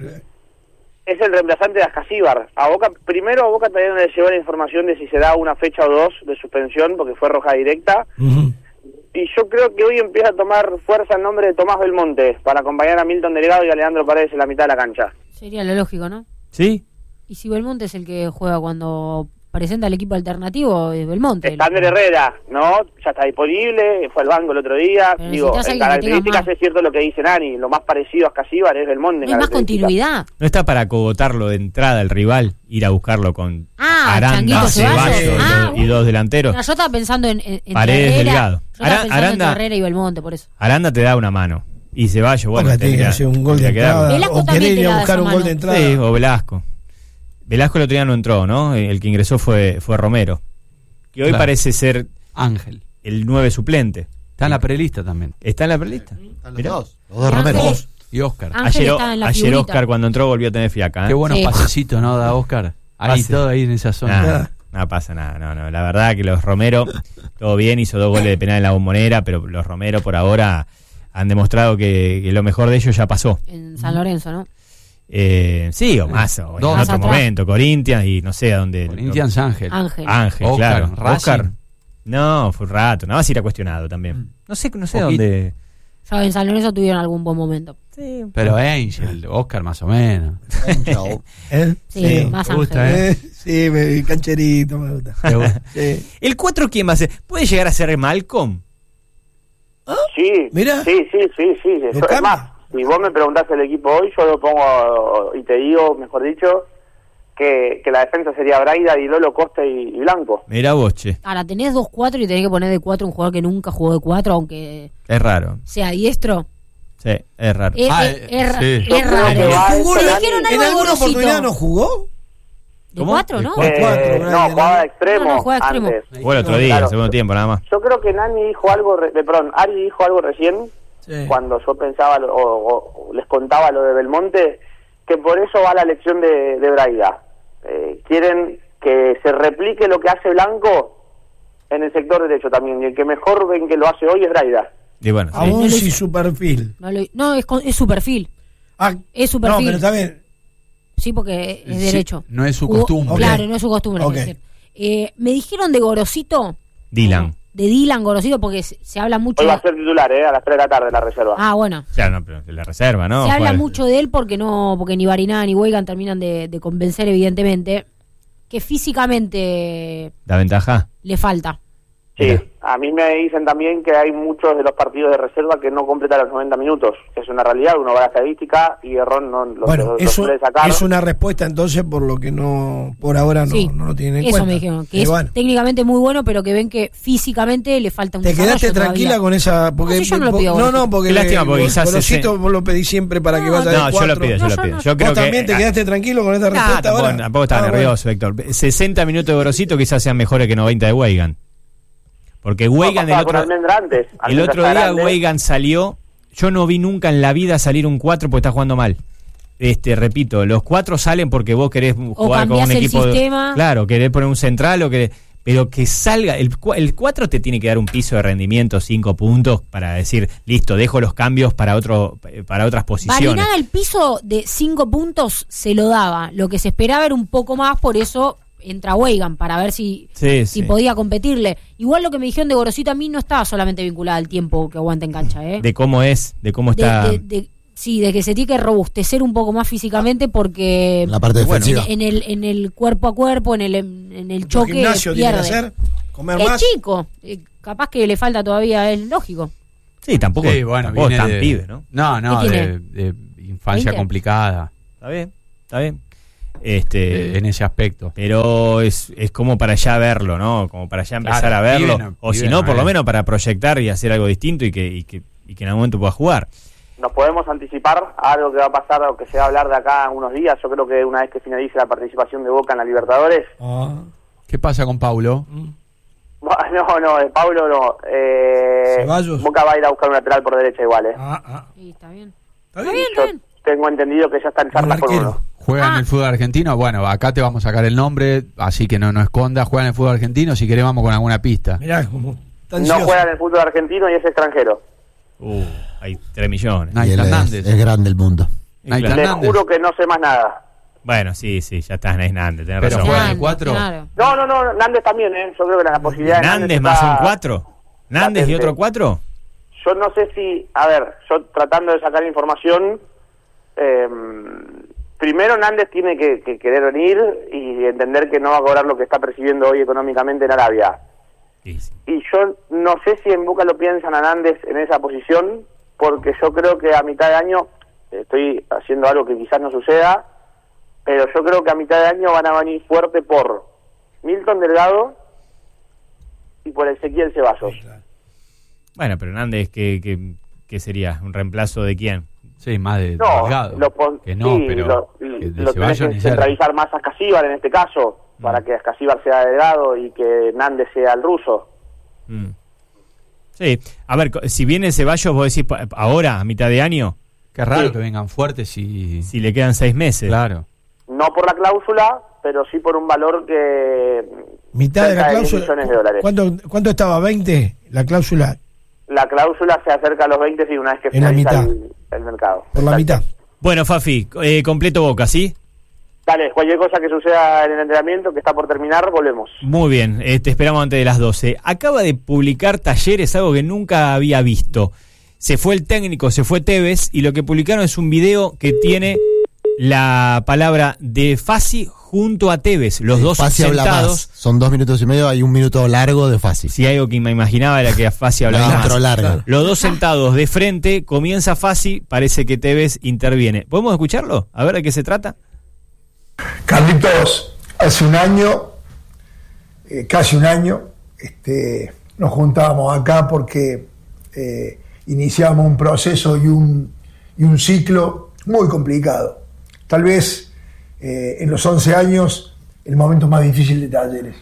[SPEAKER 11] es el reemplazante de Ascasíbar. A Boca, primero a Boca todavía no le llegó la información de si se da una fecha o dos de suspensión, porque fue roja directa.
[SPEAKER 5] ujú.
[SPEAKER 11] Y yo creo que hoy empieza a tomar fuerza el nombre de Tomás Belmonte para acompañar a Milton Delgado y a Leandro Paredes en la mitad de la cancha.
[SPEAKER 4] Sería lo lógico, ¿no?
[SPEAKER 3] ¿Sí?
[SPEAKER 4] Y si Belmonte es el que juega cuando presenta el equipo alternativo, es Belmonte.
[SPEAKER 11] Está Ander Herrera, ¿no? Ya está disponible, fue al banco el otro día.
[SPEAKER 4] Pero
[SPEAKER 11] Digo,
[SPEAKER 4] necesitas
[SPEAKER 11] en
[SPEAKER 4] alguien que tenga
[SPEAKER 11] características
[SPEAKER 4] más.
[SPEAKER 11] es cierto lo que dice Nani, lo más parecido a Ascasíbar es Belmonte. en
[SPEAKER 4] No hay más
[SPEAKER 11] características.
[SPEAKER 4] continuidad.
[SPEAKER 3] ¿No está para cogotarlo de entrada el rival? Ir a buscarlo con
[SPEAKER 4] Ah,
[SPEAKER 3] Aranda,
[SPEAKER 4] Changuito
[SPEAKER 3] Ceballos
[SPEAKER 4] Ceballos. Ah,
[SPEAKER 3] y dos delanteros.
[SPEAKER 4] No, yo estaba pensando en, en, en
[SPEAKER 3] Paredes,
[SPEAKER 4] Herrera.
[SPEAKER 3] Delgado.
[SPEAKER 4] Yo estaba
[SPEAKER 3] Ara-
[SPEAKER 4] pensando
[SPEAKER 3] Aranda-
[SPEAKER 4] en Herrera y Belmonte, por eso.
[SPEAKER 3] Aranda te da una mano. Y Ceballos, bueno,
[SPEAKER 5] Boca tiene que
[SPEAKER 3] tendría-
[SPEAKER 5] hacer un gol de
[SPEAKER 3] tendría que darle.
[SPEAKER 5] entrada.
[SPEAKER 4] Velasco
[SPEAKER 5] O
[SPEAKER 4] también
[SPEAKER 5] querer
[SPEAKER 4] te
[SPEAKER 5] ir a
[SPEAKER 4] da
[SPEAKER 5] buscar
[SPEAKER 4] esa
[SPEAKER 5] un gol
[SPEAKER 4] mano.
[SPEAKER 5] de entrada.
[SPEAKER 3] Sí, o Velasco. Velasco el otro día no entró, ¿no? El que ingresó fue, fue Romero. Que hoy
[SPEAKER 2] Claro.
[SPEAKER 3] parece ser
[SPEAKER 2] Ángel.
[SPEAKER 3] el nueve suplente.
[SPEAKER 2] Está en la prelista también.
[SPEAKER 3] ¿Está en la prelista?
[SPEAKER 1] Están los
[SPEAKER 3] Mirá.
[SPEAKER 1] dos, los dos
[SPEAKER 4] Y
[SPEAKER 1] Romero.
[SPEAKER 4] Ángeles-
[SPEAKER 2] Y Oscar.
[SPEAKER 4] Ángel
[SPEAKER 3] Ayer,
[SPEAKER 4] está en la
[SPEAKER 3] ayer
[SPEAKER 4] figurita.
[SPEAKER 3] Oscar cuando entró volvió a tener fiaca. ¿eh?
[SPEAKER 2] Qué buenos
[SPEAKER 4] Sí.
[SPEAKER 2] pasecitos, ¿no? Da Oscar. Ahí
[SPEAKER 3] Pase.
[SPEAKER 2] todo ahí en esa zona.
[SPEAKER 3] Nada, no pasa nada, no, no. La verdad que los Romero, todo bien, hizo dos goles de penal en la Bombonera, pero los Romero por ahora han demostrado que, que lo mejor de ellos ya pasó.
[SPEAKER 4] En San Lorenzo, ¿no?
[SPEAKER 3] Eh, sí, o más, o en
[SPEAKER 2] Dos
[SPEAKER 3] otro
[SPEAKER 4] más atrás.
[SPEAKER 3] momento, Corinthians y no sé a dónde.
[SPEAKER 2] Corinthians Ángel.
[SPEAKER 4] Ángel.
[SPEAKER 3] Ángel,
[SPEAKER 2] Oscar,
[SPEAKER 3] claro.
[SPEAKER 2] Racing.
[SPEAKER 3] Oscar. No, fue un rato, nada más ir a cuestionado también. No sé, no sé
[SPEAKER 2] Poquito.
[SPEAKER 3] dónde.
[SPEAKER 4] Ya en San Lorenzo tuvieron algún buen momento.
[SPEAKER 3] Sí,
[SPEAKER 2] Pero Ángel, Oscar más o menos.
[SPEAKER 1] Chao.
[SPEAKER 5] ¿Eh?
[SPEAKER 4] Sí, más
[SPEAKER 2] te
[SPEAKER 4] Ángel.
[SPEAKER 2] gusta, ¿eh?
[SPEAKER 5] Eh, sí, me, cancherito me gusta.
[SPEAKER 2] Qué bueno.
[SPEAKER 5] Sí.
[SPEAKER 3] ¿El cuatro quién va a ser? ¿Puede llegar a ser Malcolm?
[SPEAKER 11] Sí,
[SPEAKER 5] Mirá.
[SPEAKER 11] sí, sí, sí, sí.
[SPEAKER 5] Lo
[SPEAKER 11] Eso- es
[SPEAKER 5] cambia.
[SPEAKER 11] más, si vos me preguntás el equipo hoy, yo lo pongo y te digo, mejor dicho, que, que la defensa sería Braida, Di Lolo, Costa y, y Blanco.
[SPEAKER 3] Mira vos, che.
[SPEAKER 4] Ahora, tenés dos cuatro y tenés que poner de cuatro un jugador que nunca jugó de cuatro, aunque
[SPEAKER 3] Es raro.
[SPEAKER 4] sea diestro.
[SPEAKER 3] Sí, es raro.
[SPEAKER 4] Es,
[SPEAKER 2] Ah,
[SPEAKER 4] es-
[SPEAKER 2] eh,
[SPEAKER 4] es ra-
[SPEAKER 2] sí.
[SPEAKER 4] es
[SPEAKER 11] Yo creo
[SPEAKER 4] raro.
[SPEAKER 11] que va a
[SPEAKER 5] ¿Jugó
[SPEAKER 11] ser
[SPEAKER 4] Me
[SPEAKER 5] en-
[SPEAKER 4] dijeron
[SPEAKER 11] Nani.
[SPEAKER 4] algo
[SPEAKER 5] ¿En
[SPEAKER 4] de
[SPEAKER 5] alguna
[SPEAKER 4] Gorosito.
[SPEAKER 5] oportunidad no jugó?
[SPEAKER 4] De
[SPEAKER 3] ¿Cómo?
[SPEAKER 4] cuatro, ¿no?
[SPEAKER 5] De
[SPEAKER 11] Eh,
[SPEAKER 5] cuatro,
[SPEAKER 11] no,
[SPEAKER 5] Brian,
[SPEAKER 11] jugaba
[SPEAKER 5] ¿no?
[SPEAKER 11] de extremo.
[SPEAKER 4] No, no, juega extremo.
[SPEAKER 11] antes.
[SPEAKER 3] Fue el otro día,
[SPEAKER 11] Claro.
[SPEAKER 3] el segundo tiempo, nada más.
[SPEAKER 11] Yo creo que Nani dijo algo, re- de, perdón, Ari dijo algo recién,
[SPEAKER 5] Sí.
[SPEAKER 11] cuando yo pensaba lo- o, o les contaba lo de Belmonte, que por eso va la elección de, de Braida. Eh, quieren que se replique lo que hace Blanco en el sector derecho también, y el que mejor ven que lo hace hoy es Braida.
[SPEAKER 3] Y bueno, sí.
[SPEAKER 5] Aún
[SPEAKER 4] No lo
[SPEAKER 5] sin
[SPEAKER 4] hizo.
[SPEAKER 5] su perfil.
[SPEAKER 4] No, lo- no, es, con- es su perfil.
[SPEAKER 5] Ah,
[SPEAKER 4] Es su
[SPEAKER 5] no,
[SPEAKER 4] perfil.
[SPEAKER 5] pero está bien.
[SPEAKER 4] Sí, porque es
[SPEAKER 2] Sí,
[SPEAKER 4] derecho.
[SPEAKER 2] no es su
[SPEAKER 4] Jugó-
[SPEAKER 2] costumbre.
[SPEAKER 4] Claro, no es su costumbre.
[SPEAKER 5] Ok.
[SPEAKER 4] es decir. Eh, me dijeron de Gorosito.
[SPEAKER 3] Dylan.
[SPEAKER 4] De Dylan Gorosito, porque se, se habla mucho.
[SPEAKER 11] Hoy va
[SPEAKER 4] de-
[SPEAKER 11] a ser titular, ¿eh? A las tres de la tarde la reserva.
[SPEAKER 4] Ah, bueno.
[SPEAKER 3] O sea, no, pero de la reserva, ¿no?
[SPEAKER 4] Se habla
[SPEAKER 3] Juega-
[SPEAKER 4] mucho de él porque no, porque ni Bariná ni Weigan terminan de, de convencer, evidentemente, que físicamente
[SPEAKER 3] ¿Da ventaja?
[SPEAKER 4] le falta.
[SPEAKER 11] Sí,
[SPEAKER 3] Mira.
[SPEAKER 11] a mí me dicen también que hay muchos de los partidos de reserva que no completan los noventa minutos. Es una realidad, uno va a la estadística y Errón no lo,
[SPEAKER 5] Bueno,
[SPEAKER 11] lo- lo
[SPEAKER 5] eso
[SPEAKER 11] suele sacar.
[SPEAKER 5] es una respuesta entonces por lo que no, por ahora no,
[SPEAKER 4] Sí,
[SPEAKER 5] no lo tienen en
[SPEAKER 4] eso
[SPEAKER 5] cuenta.
[SPEAKER 4] me dijeron, que
[SPEAKER 5] Y
[SPEAKER 4] es
[SPEAKER 5] bueno,
[SPEAKER 4] técnicamente muy bueno, pero que ven que físicamente le falta un
[SPEAKER 5] ¿te
[SPEAKER 4] desarrollo
[SPEAKER 5] quedaste
[SPEAKER 4] todavía.
[SPEAKER 5] tranquila con esa? Porque,
[SPEAKER 4] No, si yo no lo
[SPEAKER 5] po-
[SPEAKER 4] pido,
[SPEAKER 5] no,
[SPEAKER 4] Gorosito.
[SPEAKER 5] no, porque
[SPEAKER 3] Qué lástima, porque
[SPEAKER 5] le-
[SPEAKER 3] quizás
[SPEAKER 5] Gorosito
[SPEAKER 3] ese-
[SPEAKER 5] vos lo pedís siempre para que
[SPEAKER 4] No,
[SPEAKER 5] vaya de
[SPEAKER 3] No, yo
[SPEAKER 5] cuatro.
[SPEAKER 3] lo pido, yo
[SPEAKER 4] No,
[SPEAKER 3] lo
[SPEAKER 4] yo
[SPEAKER 3] pido.
[SPEAKER 4] no.
[SPEAKER 3] Yo creo
[SPEAKER 5] ¿Vos también
[SPEAKER 3] que,
[SPEAKER 5] te quedaste tranquilo con esta
[SPEAKER 3] Nah,
[SPEAKER 5] respuesta
[SPEAKER 3] tampoco,
[SPEAKER 5] ahora?
[SPEAKER 3] tampoco estaba
[SPEAKER 5] Ah, bueno.
[SPEAKER 3] nervioso, Héctor. sesenta minutos de Gorosito quizás sean mejores que noventa de Weigan. Porque
[SPEAKER 11] No,
[SPEAKER 3] Weigan el
[SPEAKER 11] pasaba con
[SPEAKER 3] otro,
[SPEAKER 11] Almendra antes.
[SPEAKER 3] el
[SPEAKER 11] Almendra
[SPEAKER 3] otro
[SPEAKER 11] está
[SPEAKER 3] día
[SPEAKER 11] grande.
[SPEAKER 3] Weigan salió. Yo no vi nunca en la vida salir un cuatro porque está jugando mal. Este, repito, los cuatro salen porque vos querés jugar con un
[SPEAKER 4] cambiás el
[SPEAKER 3] equipo.
[SPEAKER 4] sistema.
[SPEAKER 3] Claro, querés poner un central o querés. Pero que salga. El, cua- el cuatro te tiene que dar un piso de rendimiento, cinco puntos, para decir, listo, dejo los cambios para otro para otras posiciones.
[SPEAKER 4] Barinaga el piso de cinco puntos se lo daba. Lo que se esperaba era un poco más, por eso entra Weigan para ver si,
[SPEAKER 3] sí,
[SPEAKER 4] si
[SPEAKER 3] sí.
[SPEAKER 4] podía competirle. Igual lo que me dijeron de Gorosito a mí no estaba solamente vinculada al tiempo que aguanta en cancha, ¿eh?
[SPEAKER 3] De cómo es, de cómo está.
[SPEAKER 4] De, de, de, sí, de que se tiene que robustecer un poco más físicamente porque
[SPEAKER 1] en la parte defensiva.
[SPEAKER 4] en, en el en el cuerpo a cuerpo, en el en el choque
[SPEAKER 5] Gimnasio tiene que
[SPEAKER 4] pierde.
[SPEAKER 5] hacer, comer
[SPEAKER 4] Es
[SPEAKER 5] más.
[SPEAKER 4] chico, eh, capaz que le falta todavía, es lógico.
[SPEAKER 3] Sí, tampoco,
[SPEAKER 2] Sí, bueno,
[SPEAKER 3] tampoco
[SPEAKER 2] viene
[SPEAKER 3] tan
[SPEAKER 2] de-
[SPEAKER 3] pibe, ¿no?
[SPEAKER 2] No, no,
[SPEAKER 4] ¿Qué
[SPEAKER 2] de,
[SPEAKER 4] tiene?
[SPEAKER 2] de infancia
[SPEAKER 4] ¿veinte?
[SPEAKER 2] complicada
[SPEAKER 3] Está bien, está bien. Este,
[SPEAKER 2] eh, en ese aspecto.
[SPEAKER 3] pero es, es como para ya verlo, ¿no? Como para ya empezar
[SPEAKER 2] Claro,
[SPEAKER 3] a verlo.
[SPEAKER 2] pibe no-
[SPEAKER 3] o si
[SPEAKER 2] pibe
[SPEAKER 3] no,
[SPEAKER 2] no
[SPEAKER 3] por lo
[SPEAKER 2] es.
[SPEAKER 3] menos para proyectar y hacer algo distinto y que, y que, y que en algún momento pueda jugar.
[SPEAKER 11] ¿Nos podemos anticipar a algo que va a pasar o que se va a hablar de acá en unos días? Yo creo que una vez que finalice la participación de Boca en la Libertadores.
[SPEAKER 5] Ah.
[SPEAKER 2] ¿Qué pasa con Paulo?
[SPEAKER 11] No, no, de Pablo no. Eh,
[SPEAKER 5] Ceballos.
[SPEAKER 11] Boca va a ir a buscar un lateral por derecha igual, ¿eh?
[SPEAKER 5] Ah, ah.
[SPEAKER 4] Sí, está bien.
[SPEAKER 5] ¿Está
[SPEAKER 4] Está
[SPEAKER 5] bien?
[SPEAKER 4] bien,
[SPEAKER 11] Yo
[SPEAKER 4] está bien.
[SPEAKER 11] tengo entendido que ya está en
[SPEAKER 5] Un
[SPEAKER 11] charlas con
[SPEAKER 5] arquero.
[SPEAKER 11] uno.
[SPEAKER 2] ¿Juega en
[SPEAKER 4] Ah.
[SPEAKER 2] el fútbol argentino? Bueno, acá te vamos a sacar el nombre, así que no nos escondas. ¿Juega en el fútbol argentino? Si querés vamos con alguna pista.
[SPEAKER 5] Mirá, como está
[SPEAKER 11] No
[SPEAKER 5] ansioso.
[SPEAKER 11] juega en el fútbol argentino y es extranjero.
[SPEAKER 3] Uh, hay tres millones.
[SPEAKER 2] Nay
[SPEAKER 1] Y él es,
[SPEAKER 2] Hernández.
[SPEAKER 1] es grande el mundo.
[SPEAKER 2] Nay
[SPEAKER 3] Claro.
[SPEAKER 11] Les
[SPEAKER 2] Hernández.
[SPEAKER 11] juro que no sé más nada.
[SPEAKER 3] Bueno, sí, sí, ya está Nández, tenés
[SPEAKER 2] Pero
[SPEAKER 3] razón.
[SPEAKER 2] juega en el
[SPEAKER 4] Claro,
[SPEAKER 2] cuatro.
[SPEAKER 4] claro.
[SPEAKER 11] No, no, no, Nández también, ¿eh? Yo creo que la posibilidad de
[SPEAKER 3] Nández
[SPEAKER 11] Nández
[SPEAKER 3] más
[SPEAKER 11] está
[SPEAKER 3] un cuatro. Nández y
[SPEAKER 11] latente.
[SPEAKER 3] otro cuatro.
[SPEAKER 11] Yo no sé si, a ver, yo tratando de sacar información, eh, primero Nández tiene que, que querer venir y entender que no va a cobrar lo que está percibiendo hoy económicamente en Arabia.
[SPEAKER 3] Sí, sí.
[SPEAKER 11] Y yo no sé si en Boca lo piensan a Nández en esa posición, porque yo creo que a mitad de año, estoy haciendo algo que quizás no suceda, pero yo creo que a mitad de año van a venir fuerte por Milton Delgado y por Ezequiel Ceballos.
[SPEAKER 3] Bueno, pero Nández, ¿qué, qué, qué sería? ¿Un reemplazo de quién?
[SPEAKER 2] Sí, más de
[SPEAKER 11] No,
[SPEAKER 2] Delgado.
[SPEAKER 11] lo pon-
[SPEAKER 2] que no,
[SPEAKER 11] sí,
[SPEAKER 2] pero
[SPEAKER 11] lo,
[SPEAKER 2] que de
[SPEAKER 11] lo tenés
[SPEAKER 2] Ceballos
[SPEAKER 11] que
[SPEAKER 2] ni cerca.
[SPEAKER 11] centralizar más a Casíbar en este caso, para que Casíbar sea Delgado y que Nández sea el ruso.
[SPEAKER 3] Mm. Sí, a ver, co- si viene Ceballos, vos decís pa- ahora, a mitad de año,
[SPEAKER 2] Qué raro
[SPEAKER 11] Sí.
[SPEAKER 2] que vengan fuertes y...
[SPEAKER 3] si le quedan seis meses.
[SPEAKER 2] Claro.
[SPEAKER 11] No por la cláusula, pero sí por un valor que...
[SPEAKER 5] Mitad de la
[SPEAKER 11] cerca diez
[SPEAKER 5] cláusula.
[SPEAKER 11] millones de dólares.
[SPEAKER 5] ¿Cuánto, ¿Cuánto estaba? ¿veinte? La cláusula
[SPEAKER 11] La cláusula se acerca a los veinte y una vez que
[SPEAKER 5] En la
[SPEAKER 11] finaliza
[SPEAKER 5] mitad.
[SPEAKER 11] el, el mercado.
[SPEAKER 5] por la
[SPEAKER 11] Exacto.
[SPEAKER 5] mitad.
[SPEAKER 3] Bueno, Fafi, eh, completo Boca, ¿sí?
[SPEAKER 11] Dale, cualquier cosa que suceda en el entrenamiento que está por terminar, volvemos.
[SPEAKER 3] Muy bien, eh, te esperamos antes de las doce. Acaba de publicar Talleres, algo que nunca había visto. Se fue el técnico, se fue Tevez, y lo que publicaron es un video que tiene la palabra de Fassi junto a Tevez, los dos
[SPEAKER 1] Fassi habla
[SPEAKER 3] sentados.
[SPEAKER 1] más. Son dos minutos y medio, hay un minuto largo de Fassi.
[SPEAKER 3] Si algo que me imaginaba era que a Fassi
[SPEAKER 1] La
[SPEAKER 3] hablaba
[SPEAKER 1] intro
[SPEAKER 3] más.
[SPEAKER 1] larga.
[SPEAKER 3] Los dos sentados de frente, comienza Fassi, parece que Tevez interviene. ¿Podemos escucharlo? A ver de qué se trata.
[SPEAKER 12] Carlitos, hace un año, eh, casi un año, este, nos juntábamos acá porque eh, iniciamos un proceso y un, y un ciclo muy complicado. Tal vez eh, en los once años el momento más difícil de Talleres.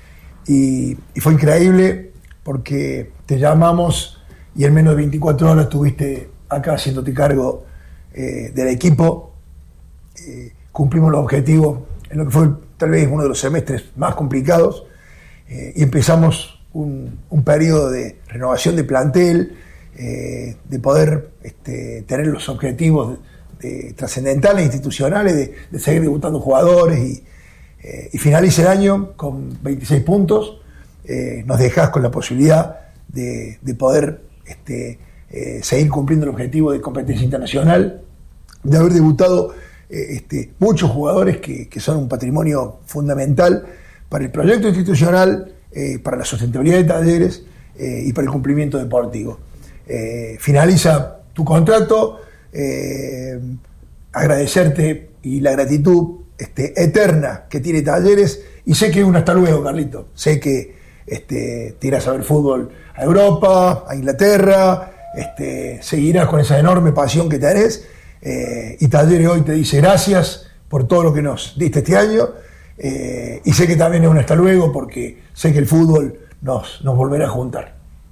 [SPEAKER 12] Y, y fue increíble porque te llamamos y en menos de veinticuatro horas estuviste acá haciéndote cargo eh, del equipo. Eh, cumplimos los objetivos en lo que fue tal vez uno de los semestres más complicados eh, y empezamos un, un periodo de renovación de plantel, eh, de poder este, tener los objetivos de, de trascendentales, institucionales, de, de seguir debutando jugadores y, eh, y finaliza el año con veintiséis puntos, eh, nos dejás con la posibilidad de, de poder este, eh, seguir cumpliendo el objetivo de competencia internacional, de haber debutado Este, muchos jugadores que, que son un patrimonio fundamental para el proyecto institucional, eh, para la sustentabilidad de Talleres eh, y para el cumplimiento deportivo. Eh, finaliza tu contrato, eh, agradecerte y la gratitud este, eterna que tiene Talleres, y sé que es un hasta luego, Carlito. Sé que este, te irás a ver fútbol a Europa, a Inglaterra, este, seguirás con esa enorme pasión que tenés. Eh, y Talleres hoy te dice gracias por todo lo que nos diste este año, eh, y sé que también es un hasta luego porque sé que el fútbol nos, nos volverá a juntar.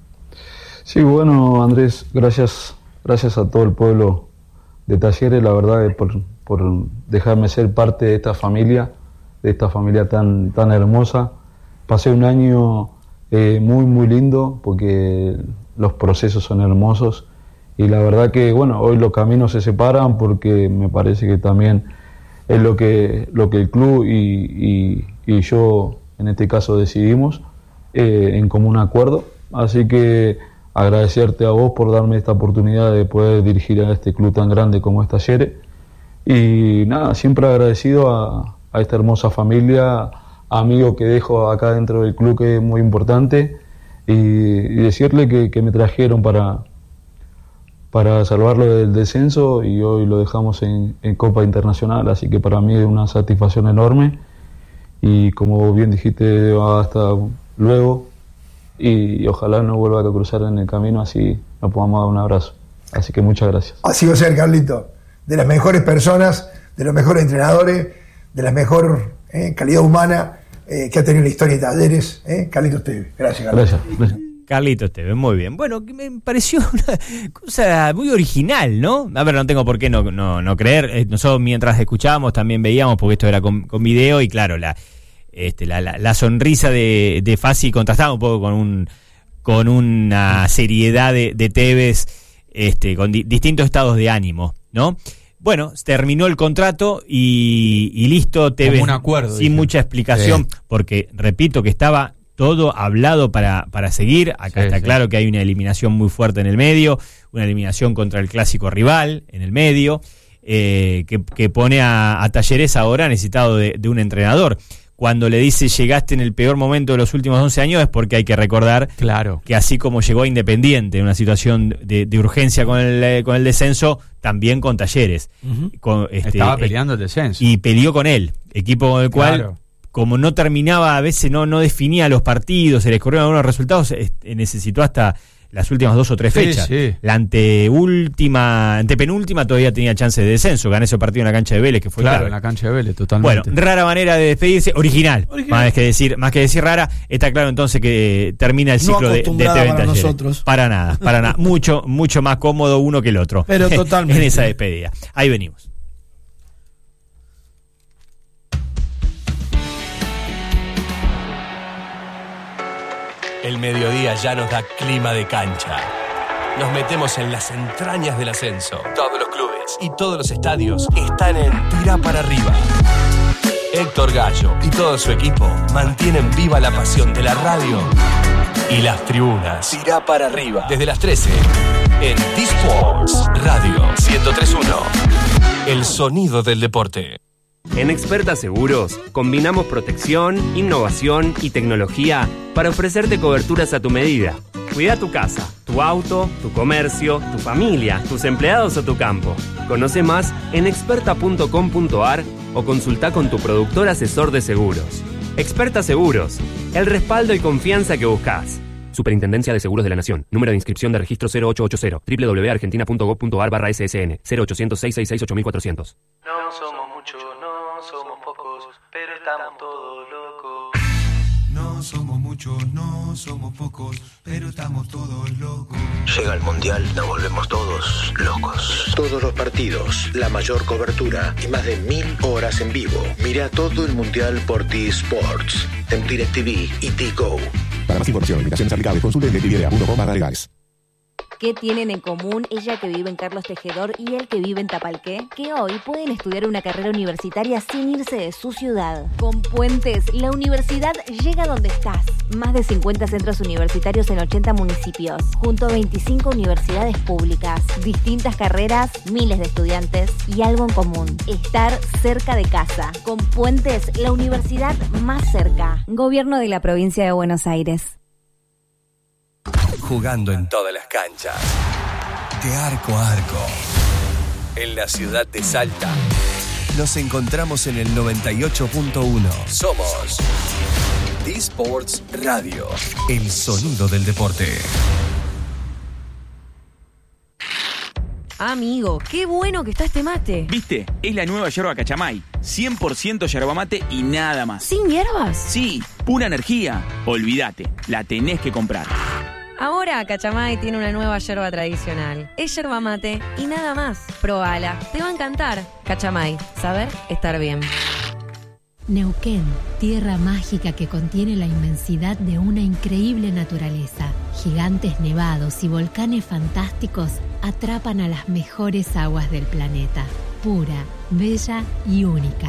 [SPEAKER 13] Sí, bueno, Andrés, gracias, gracias a todo el pueblo de Talleres, la verdad, por, por dejarme ser parte de esta familia, de esta familia tan, tan hermosa. Pasé un año eh, muy, muy lindo porque los procesos son hermosos. Y la verdad que, bueno, hoy los caminos se separan porque me parece que también es lo que, lo que el club y, y, y yo en este caso decidimos eh, en común acuerdo. Así que agradecerte a vos por darme esta oportunidad de poder dirigir a este club tan grande como es Talleres. Y nada, siempre agradecido a, a esta hermosa familia, amigo que dejo acá dentro del club, que es muy importante, y, y decirle que, que me trajeron para, para salvarlo del descenso, y hoy lo dejamos en, en Copa Internacional, así que para mí es una satisfacción enorme, y como bien dijiste, hasta luego, y, y ojalá no vuelva a cruzar en el camino, así nos podamos dar un abrazo. Así que muchas gracias.
[SPEAKER 12] Así va a ser, Carlito. De las mejores personas, de los mejores entrenadores, de la mejor eh, calidad humana eh, que ha tenido la historia de Talleres, eh, Carlito Tevez. Gracias, Carlito.
[SPEAKER 13] Gracias, gracias.
[SPEAKER 3] Carlito Tevez, muy bien. Bueno, me pareció una cosa muy original, ¿no? A ver, no tengo por qué no, no, no creer. Nosotros mientras escuchábamos también veíamos, porque esto era con, con video, y claro, la, este, la, la, la sonrisa de, de Fassi contrastaba un poco con un con una seriedad de, de Tevez, este, con di, distintos estados de ánimo, ¿no? Bueno, terminó el contrato y, y listo, Tevez,
[SPEAKER 2] un acuerdo,
[SPEAKER 3] sin
[SPEAKER 2] dije.
[SPEAKER 3] mucha explicación, sí. Porque repito que estaba todo hablado para, para seguir. Acá sí, está sí. Claro que hay una eliminación muy fuerte en el medio, una eliminación contra el clásico rival en el medio, eh, que, que pone a, a Talleres ahora necesitado de, de un entrenador. Cuando le dice llegaste en el peor momento de los últimos once años, es porque hay que recordar
[SPEAKER 2] claro.
[SPEAKER 3] que así como llegó a Independiente en una situación de, de urgencia con el, con el descenso, también con Talleres.
[SPEAKER 2] Uh-huh.
[SPEAKER 3] con, este,
[SPEAKER 2] Estaba peleando el descenso.
[SPEAKER 3] Y peleó con él, equipo con el cual,
[SPEAKER 2] claro.
[SPEAKER 3] como no terminaba, a veces no, no definía los partidos, se le escorrieron algunos resultados, este, necesitó hasta las últimas dos o tres
[SPEAKER 2] sí,
[SPEAKER 3] fechas.
[SPEAKER 2] Sí.
[SPEAKER 3] La anteúltima, antepenúltima todavía tenía chance de descenso. Gané ese partido en la cancha de Vélez, que fue
[SPEAKER 2] claro,
[SPEAKER 3] claro.
[SPEAKER 2] en la cancha de Vélez, totalmente.
[SPEAKER 3] Bueno, rara manera de despedirse, original,
[SPEAKER 5] original.
[SPEAKER 3] Más que decir, más que decir rara. Está claro entonces que termina el ciclo
[SPEAKER 5] no
[SPEAKER 3] de, de Tevez
[SPEAKER 5] para
[SPEAKER 3] Talleres.
[SPEAKER 5] nosotros.
[SPEAKER 3] Para nada, para nada. Mucho, mucho más cómodo uno que el otro.
[SPEAKER 5] Pero totalmente.
[SPEAKER 3] En esa despedida. Ahí venimos.
[SPEAKER 14] El mediodía ya nos da clima de cancha. Nos metemos en las entrañas del ascenso. Todos los clubes y todos los estadios están en Tira para Arriba. Héctor Gallo y todo su equipo mantienen viva la pasión de la radio y las tribunas. Tira para Arriba. Desde las trece en D-Sports Radio ciento tres punto uno. El sonido del deporte.
[SPEAKER 15] En Experta Seguros combinamos protección, innovación y tecnología para ofrecerte coberturas a tu medida. Cuida tu casa, tu auto, tu comercio, tu familia, tus empleados o tu campo. Conoce más en experta punto com punto a r o consulta con tu productor asesor de seguros. Experta Seguros, el respaldo y confianza que buscas. Superintendencia de Seguros de la Nación. Número de inscripción de registro cero ocho ocho cero. doble u doble u doble u punto argentina punto gov punto a r barra S S N. cero ochocientos, seiscientos sesenta y ocho, mil cuatrocientos.
[SPEAKER 16] No somos muchos, no somos pocos, pero estamos todos locos.
[SPEAKER 17] No somos muchos, no somos pocos, pero estamos todos locos.
[SPEAKER 18] Llega el Mundial, nos volvemos todos locos. Todos los partidos, la mayor cobertura y más de mil horas en vivo. Mira todo el Mundial por T-Sports, en DirecTV y T-Go.
[SPEAKER 19] Para más información, limitaciones aplicables, consulte en directv punto com barra legales.
[SPEAKER 20] ¿Qué tienen en común ella que vive en Carlos Tejedor y él que vive en Tapalqué? Que hoy pueden estudiar una carrera universitaria sin irse de su ciudad. Con Puentes, la universidad llega donde estás. Más de cincuenta centros universitarios en ochenta municipios, junto a veinticinco universidades públicas. Distintas carreras, miles de estudiantes y algo en común: estar cerca de casa. Con Puentes, la universidad más cerca. Gobierno de la Provincia de Buenos Aires.
[SPEAKER 14] Jugando en todas las canchas, de arco a arco, en la ciudad de Salta. Nos encontramos en el noventa y ocho punto uno. Somos D-Sports Radio, el sonido del deporte.
[SPEAKER 4] Amigo, qué bueno que está este mate.
[SPEAKER 21] ¿Viste? Es la nueva yerba Cachamay. cien por ciento yerba mate y nada más.
[SPEAKER 4] ¿Sin hierbas?
[SPEAKER 21] Sí, pura energía. Olvídate, la tenés que comprar.
[SPEAKER 22] Ahora Cachamay tiene una nueva yerba tradicional. Es yerba mate y nada más. Probala, te va a encantar. Cachamay, saber estar bien.
[SPEAKER 23] Neuquén, tierra mágica que contiene la inmensidad de una increíble naturaleza. Gigantes nevados y volcanes fantásticos atrapan a las mejores aguas del planeta. Pura, bella y única.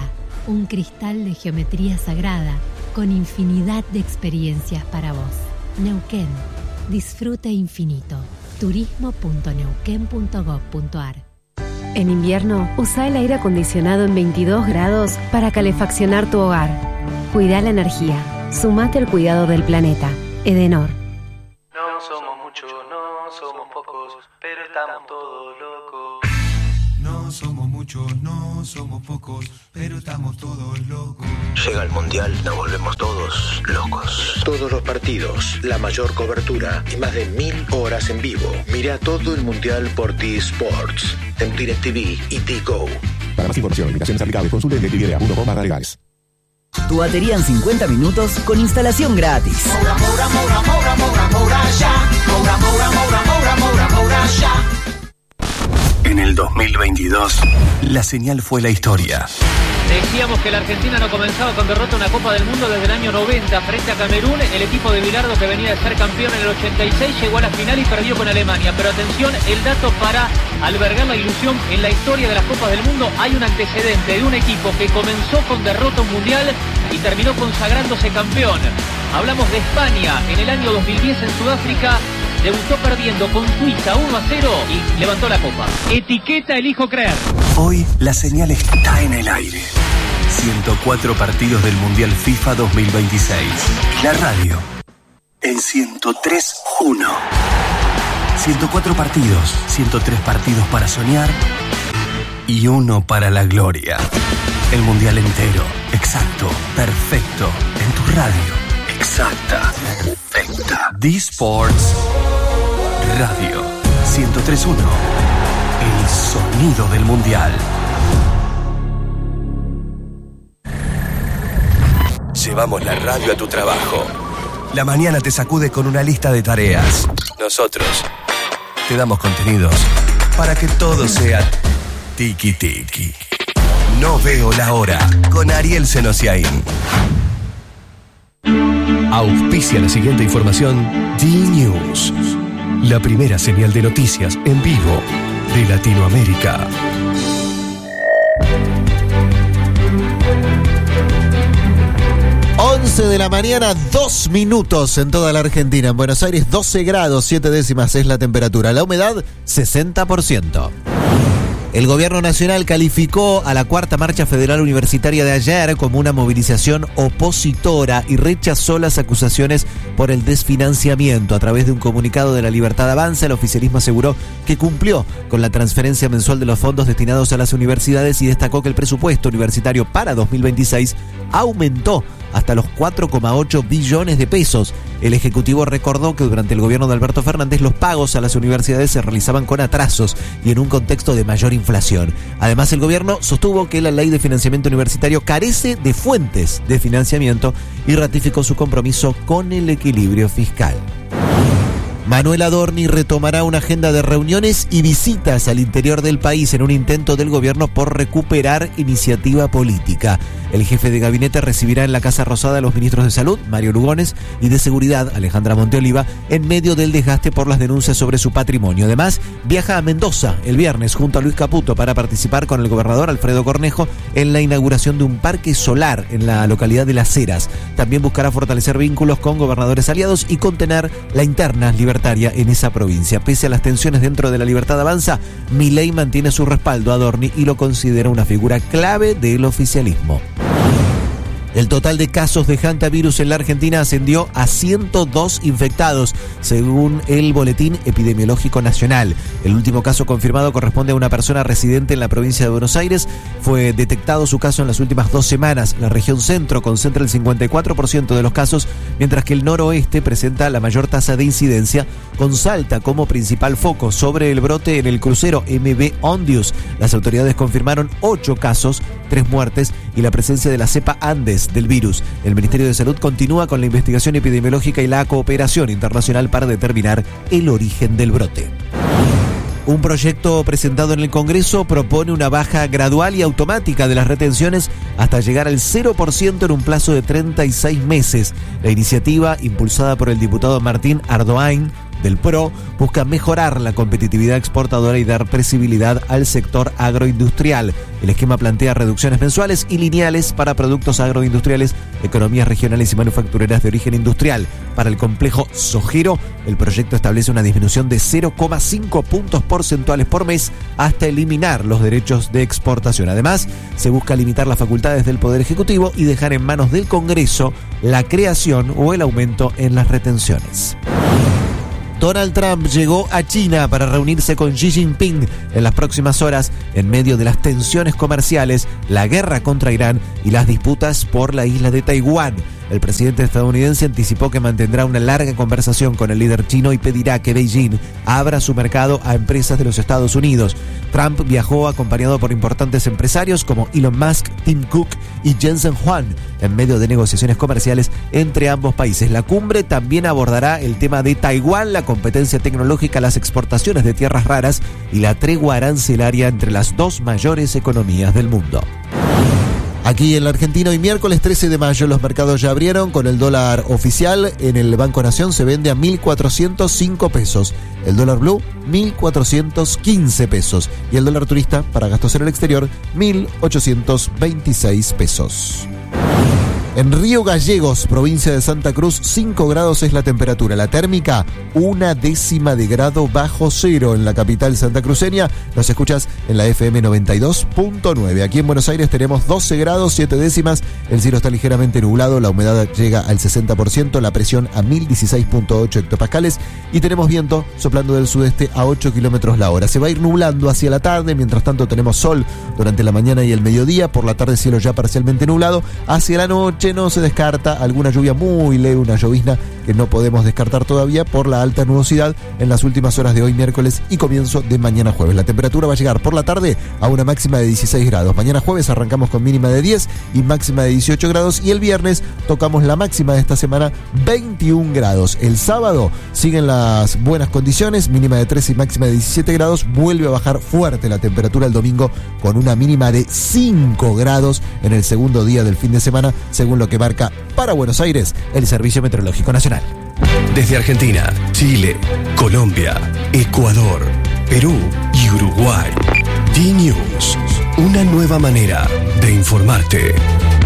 [SPEAKER 23] un cristal de geometría sagrada con infinidad de experiencias para vos. Neuquén, disfrute infinito. turismo punto neuquén punto gob punto ar.
[SPEAKER 6] En invierno, usa el aire acondicionado en veintidós grados para calefaccionar tu hogar. Cuida la energía. Sumate al cuidado del planeta. Edenor.
[SPEAKER 16] No somos muchos, no somos pocos, pero estamos todos locos.
[SPEAKER 17] No somos muchos, no somos pocos, pero estamos todos locos.
[SPEAKER 18] Llega el Mundial, nos volvemos todos locos. Todos los partidos, la mayor cobertura y más de mil horas en vivo. Mira todo el Mundial por T-Sports, en DirecTV y T-Go.
[SPEAKER 19] Para más información, limitaciones aplicables, consulte en directv punto com barra legales.
[SPEAKER 8] Tu batería en cincuenta minutos con instalación gratis.
[SPEAKER 9] Moura, Moura, Moura, Moura, Moura, Moura, ya. Moura, Moura, Moura, Moura, Moura, Moura, ya.
[SPEAKER 14] En el dos mil veintidós, la señal fue la historia.
[SPEAKER 24] Decíamos que la Argentina no comenzaba con derrota en una Copa del Mundo desde el año noventa frente a Camerún. El equipo de Bilardo, que venía de ser campeón en el ochenta y seis, llegó a la final y perdió con Alemania. Pero atención, el dato para albergar la ilusión en la historia de las Copas del Mundo. Hay un antecedente de un equipo que comenzó con derrota en mundial y terminó consagrándose campeón. Hablamos de España en el año dos mil diez en Sudáfrica. Debutó perdiendo con Suiza uno a cero y levantó la copa. Etiqueta elijo creer.
[SPEAKER 14] Hoy la señal está en el aire. ciento cuatro partidos del Mundial FIFA dos mil veintiséis. Y la radio en ciento tres punto uno. ciento cuatro partidos, ciento tres partidos para soñar y uno para la gloria. El Mundial entero, exacto, perfecto, en tu radio. Exacta, perfecta. D-Sports Radio ciento tres punto uno. El sonido del Mundial. Llevamos la radio a tu trabajo. La mañana te sacude con una lista de tareas. Nosotros te damos contenidos para que todo sea tiki tiki. No veo la hora con Ariel Senosiaín. Auspicia la siguiente información D-News, la primera señal de noticias en vivo de Latinoamérica.
[SPEAKER 1] once de la mañana, dos minutos en toda la Argentina. En Buenos Aires, doce grados, siete décimas es la temperatura. La humedad, sesenta por ciento. El gobierno nacional calificó a la cuarta marcha federal universitaria de ayer como una movilización opositora y rechazó las acusaciones por el desfinanciamiento. A través de un comunicado de La Libertad Avanza, el oficialismo aseguró que cumplió con la transferencia mensual de los fondos destinados a las universidades y destacó que el presupuesto universitario para dos mil veintiséis aumentó hasta los cuatro coma ocho billones de pesos. El Ejecutivo recordó que durante el gobierno de Alberto Fernández los pagos a las universidades se realizaban con atrasos y en un contexto de mayor inflación. Además, el gobierno sostuvo que la ley de financiamiento universitario carece de fuentes de financiamiento y ratificó su compromiso con el equilibrio fiscal. Manuel Adorni retomará una agenda de reuniones y visitas al interior del país en un intento del gobierno por recuperar iniciativa política. El jefe de gabinete recibirá en la Casa Rosada a los ministros de Salud, Mario Lugones, y de Seguridad, Alejandra Monteoliva, en medio del desgaste por las denuncias sobre su patrimonio. Además, viaja a Mendoza el viernes junto a Luis Caputo para participar con el gobernador Alfredo Cornejo en la inauguración de un parque solar en la localidad de Las Heras. También buscará fortalecer vínculos con gobernadores aliados y contener la interna libertad en esa provincia. Pese a las tensiones dentro de La Libertad Avanza, Milei mantiene su respaldo a Adorni y lo considera una figura clave del oficialismo. El total de casos de hantavirus en la Argentina ascendió a ciento dos infectados, según el Boletín Epidemiológico Nacional. El último caso confirmado corresponde a una persona residente en la provincia de Buenos Aires. Fue detectado su caso en las últimas dos semanas. La región centro concentra el cincuenta y cuatro por ciento de los casos, mientras que el noroeste presenta la mayor tasa de incidencia, con Salta como principal foco. Sobre el brote en el crucero M V Ondius, las autoridades confirmaron ocho casos, tres muertes y la presencia de la cepa Andes del virus. El Ministerio de Salud continúa con la investigación epidemiológica y la cooperación internacional para determinar el origen del brote. Un proyecto presentado en el Congreso propone una baja gradual y automática de las retenciones hasta llegar al cero por ciento en un plazo de treinta y seis meses. La iniciativa, impulsada por el diputado Martín Ardoain, del P R O busca mejorar la competitividad exportadora y dar previsibilidad al sector agroindustrial. El esquema plantea reducciones mensuales y lineales para productos agroindustriales, economías regionales y manufactureras de origen industrial. Para el complejo sojero, el proyecto establece una disminución de cero coma cinco puntos porcentuales por mes hasta eliminar los derechos de exportación. Además, se busca limitar las facultades del Poder Ejecutivo y dejar en manos del Congreso la creación o el aumento en las retenciones. Donald Trump llegó a China para reunirse con Xi Jinping en las próximas horas en medio de las tensiones comerciales, la guerra contra Irán y las disputas por la isla de Taiwán. El presidente estadounidense anticipó que mantendrá una larga conversación con el líder chino y pedirá que Beijing abra su mercado a empresas de los Estados Unidos. Trump viajó acompañado por importantes empresarios como Elon Musk, Tim Cook y Jensen Huang en medio de negociaciones comerciales entre ambos países. La cumbre también abordará el tema de Taiwán, la competencia tecnológica, las exportaciones de tierras raras y la tregua arancelaria entre las dos mayores economías del mundo. Aquí en la Argentina, hoy miércoles trece de mayo, los mercados ya abrieron con el dólar oficial. En el Banco Nación se vende a mil cuatrocientos cinco pesos. El dólar blue, mil cuatrocientos quince pesos. Y el dólar turista para gastos en el exterior, mil ochocientos veintiséis pesos. En Río Gallegos, provincia de Santa Cruz, cinco grados es la temperatura. La térmica, una décima de grado bajo cero en la capital santacruceña. Nos escuchas en la F M noventa y dos punto nueve. Aquí en Buenos Aires tenemos doce grados, siete décimas. El cielo está ligeramente nublado, la humedad llega al sesenta por ciento, la presión a mil dieciséis punto ocho hectopascales y tenemos viento soplando del sudeste a ocho kilómetros la hora. Se va a ir nublando hacia la tarde, mientras tanto tenemos sol durante la mañana y el mediodía. Por la tarde cielo ya parcialmente nublado. Hacia la noche no se descarta alguna lluvia muy leve, una llovizna que no podemos descartar todavía por la alta nubosidad en las últimas horas de hoy miércoles y comienzo de mañana jueves. La temperatura va a llegar por la tarde a una máxima de dieciséis grados. Mañana jueves arrancamos con mínima de diez y máxima de dieciocho grados y el viernes tocamos la máxima de esta semana, veintiún grados. El sábado siguen las buenas condiciones, mínima de trece y máxima de diecisiete grados. Vuelve a bajar fuerte la temperatura el domingo con una mínima de cinco grados en el segundo día del fin de semana, según lo que marca para Buenos Aires el Servicio Meteorológico Nacional.
[SPEAKER 14] Desde Argentina, Chile, Colombia, Ecuador, Perú y Uruguay. D-News, una nueva manera de informarte.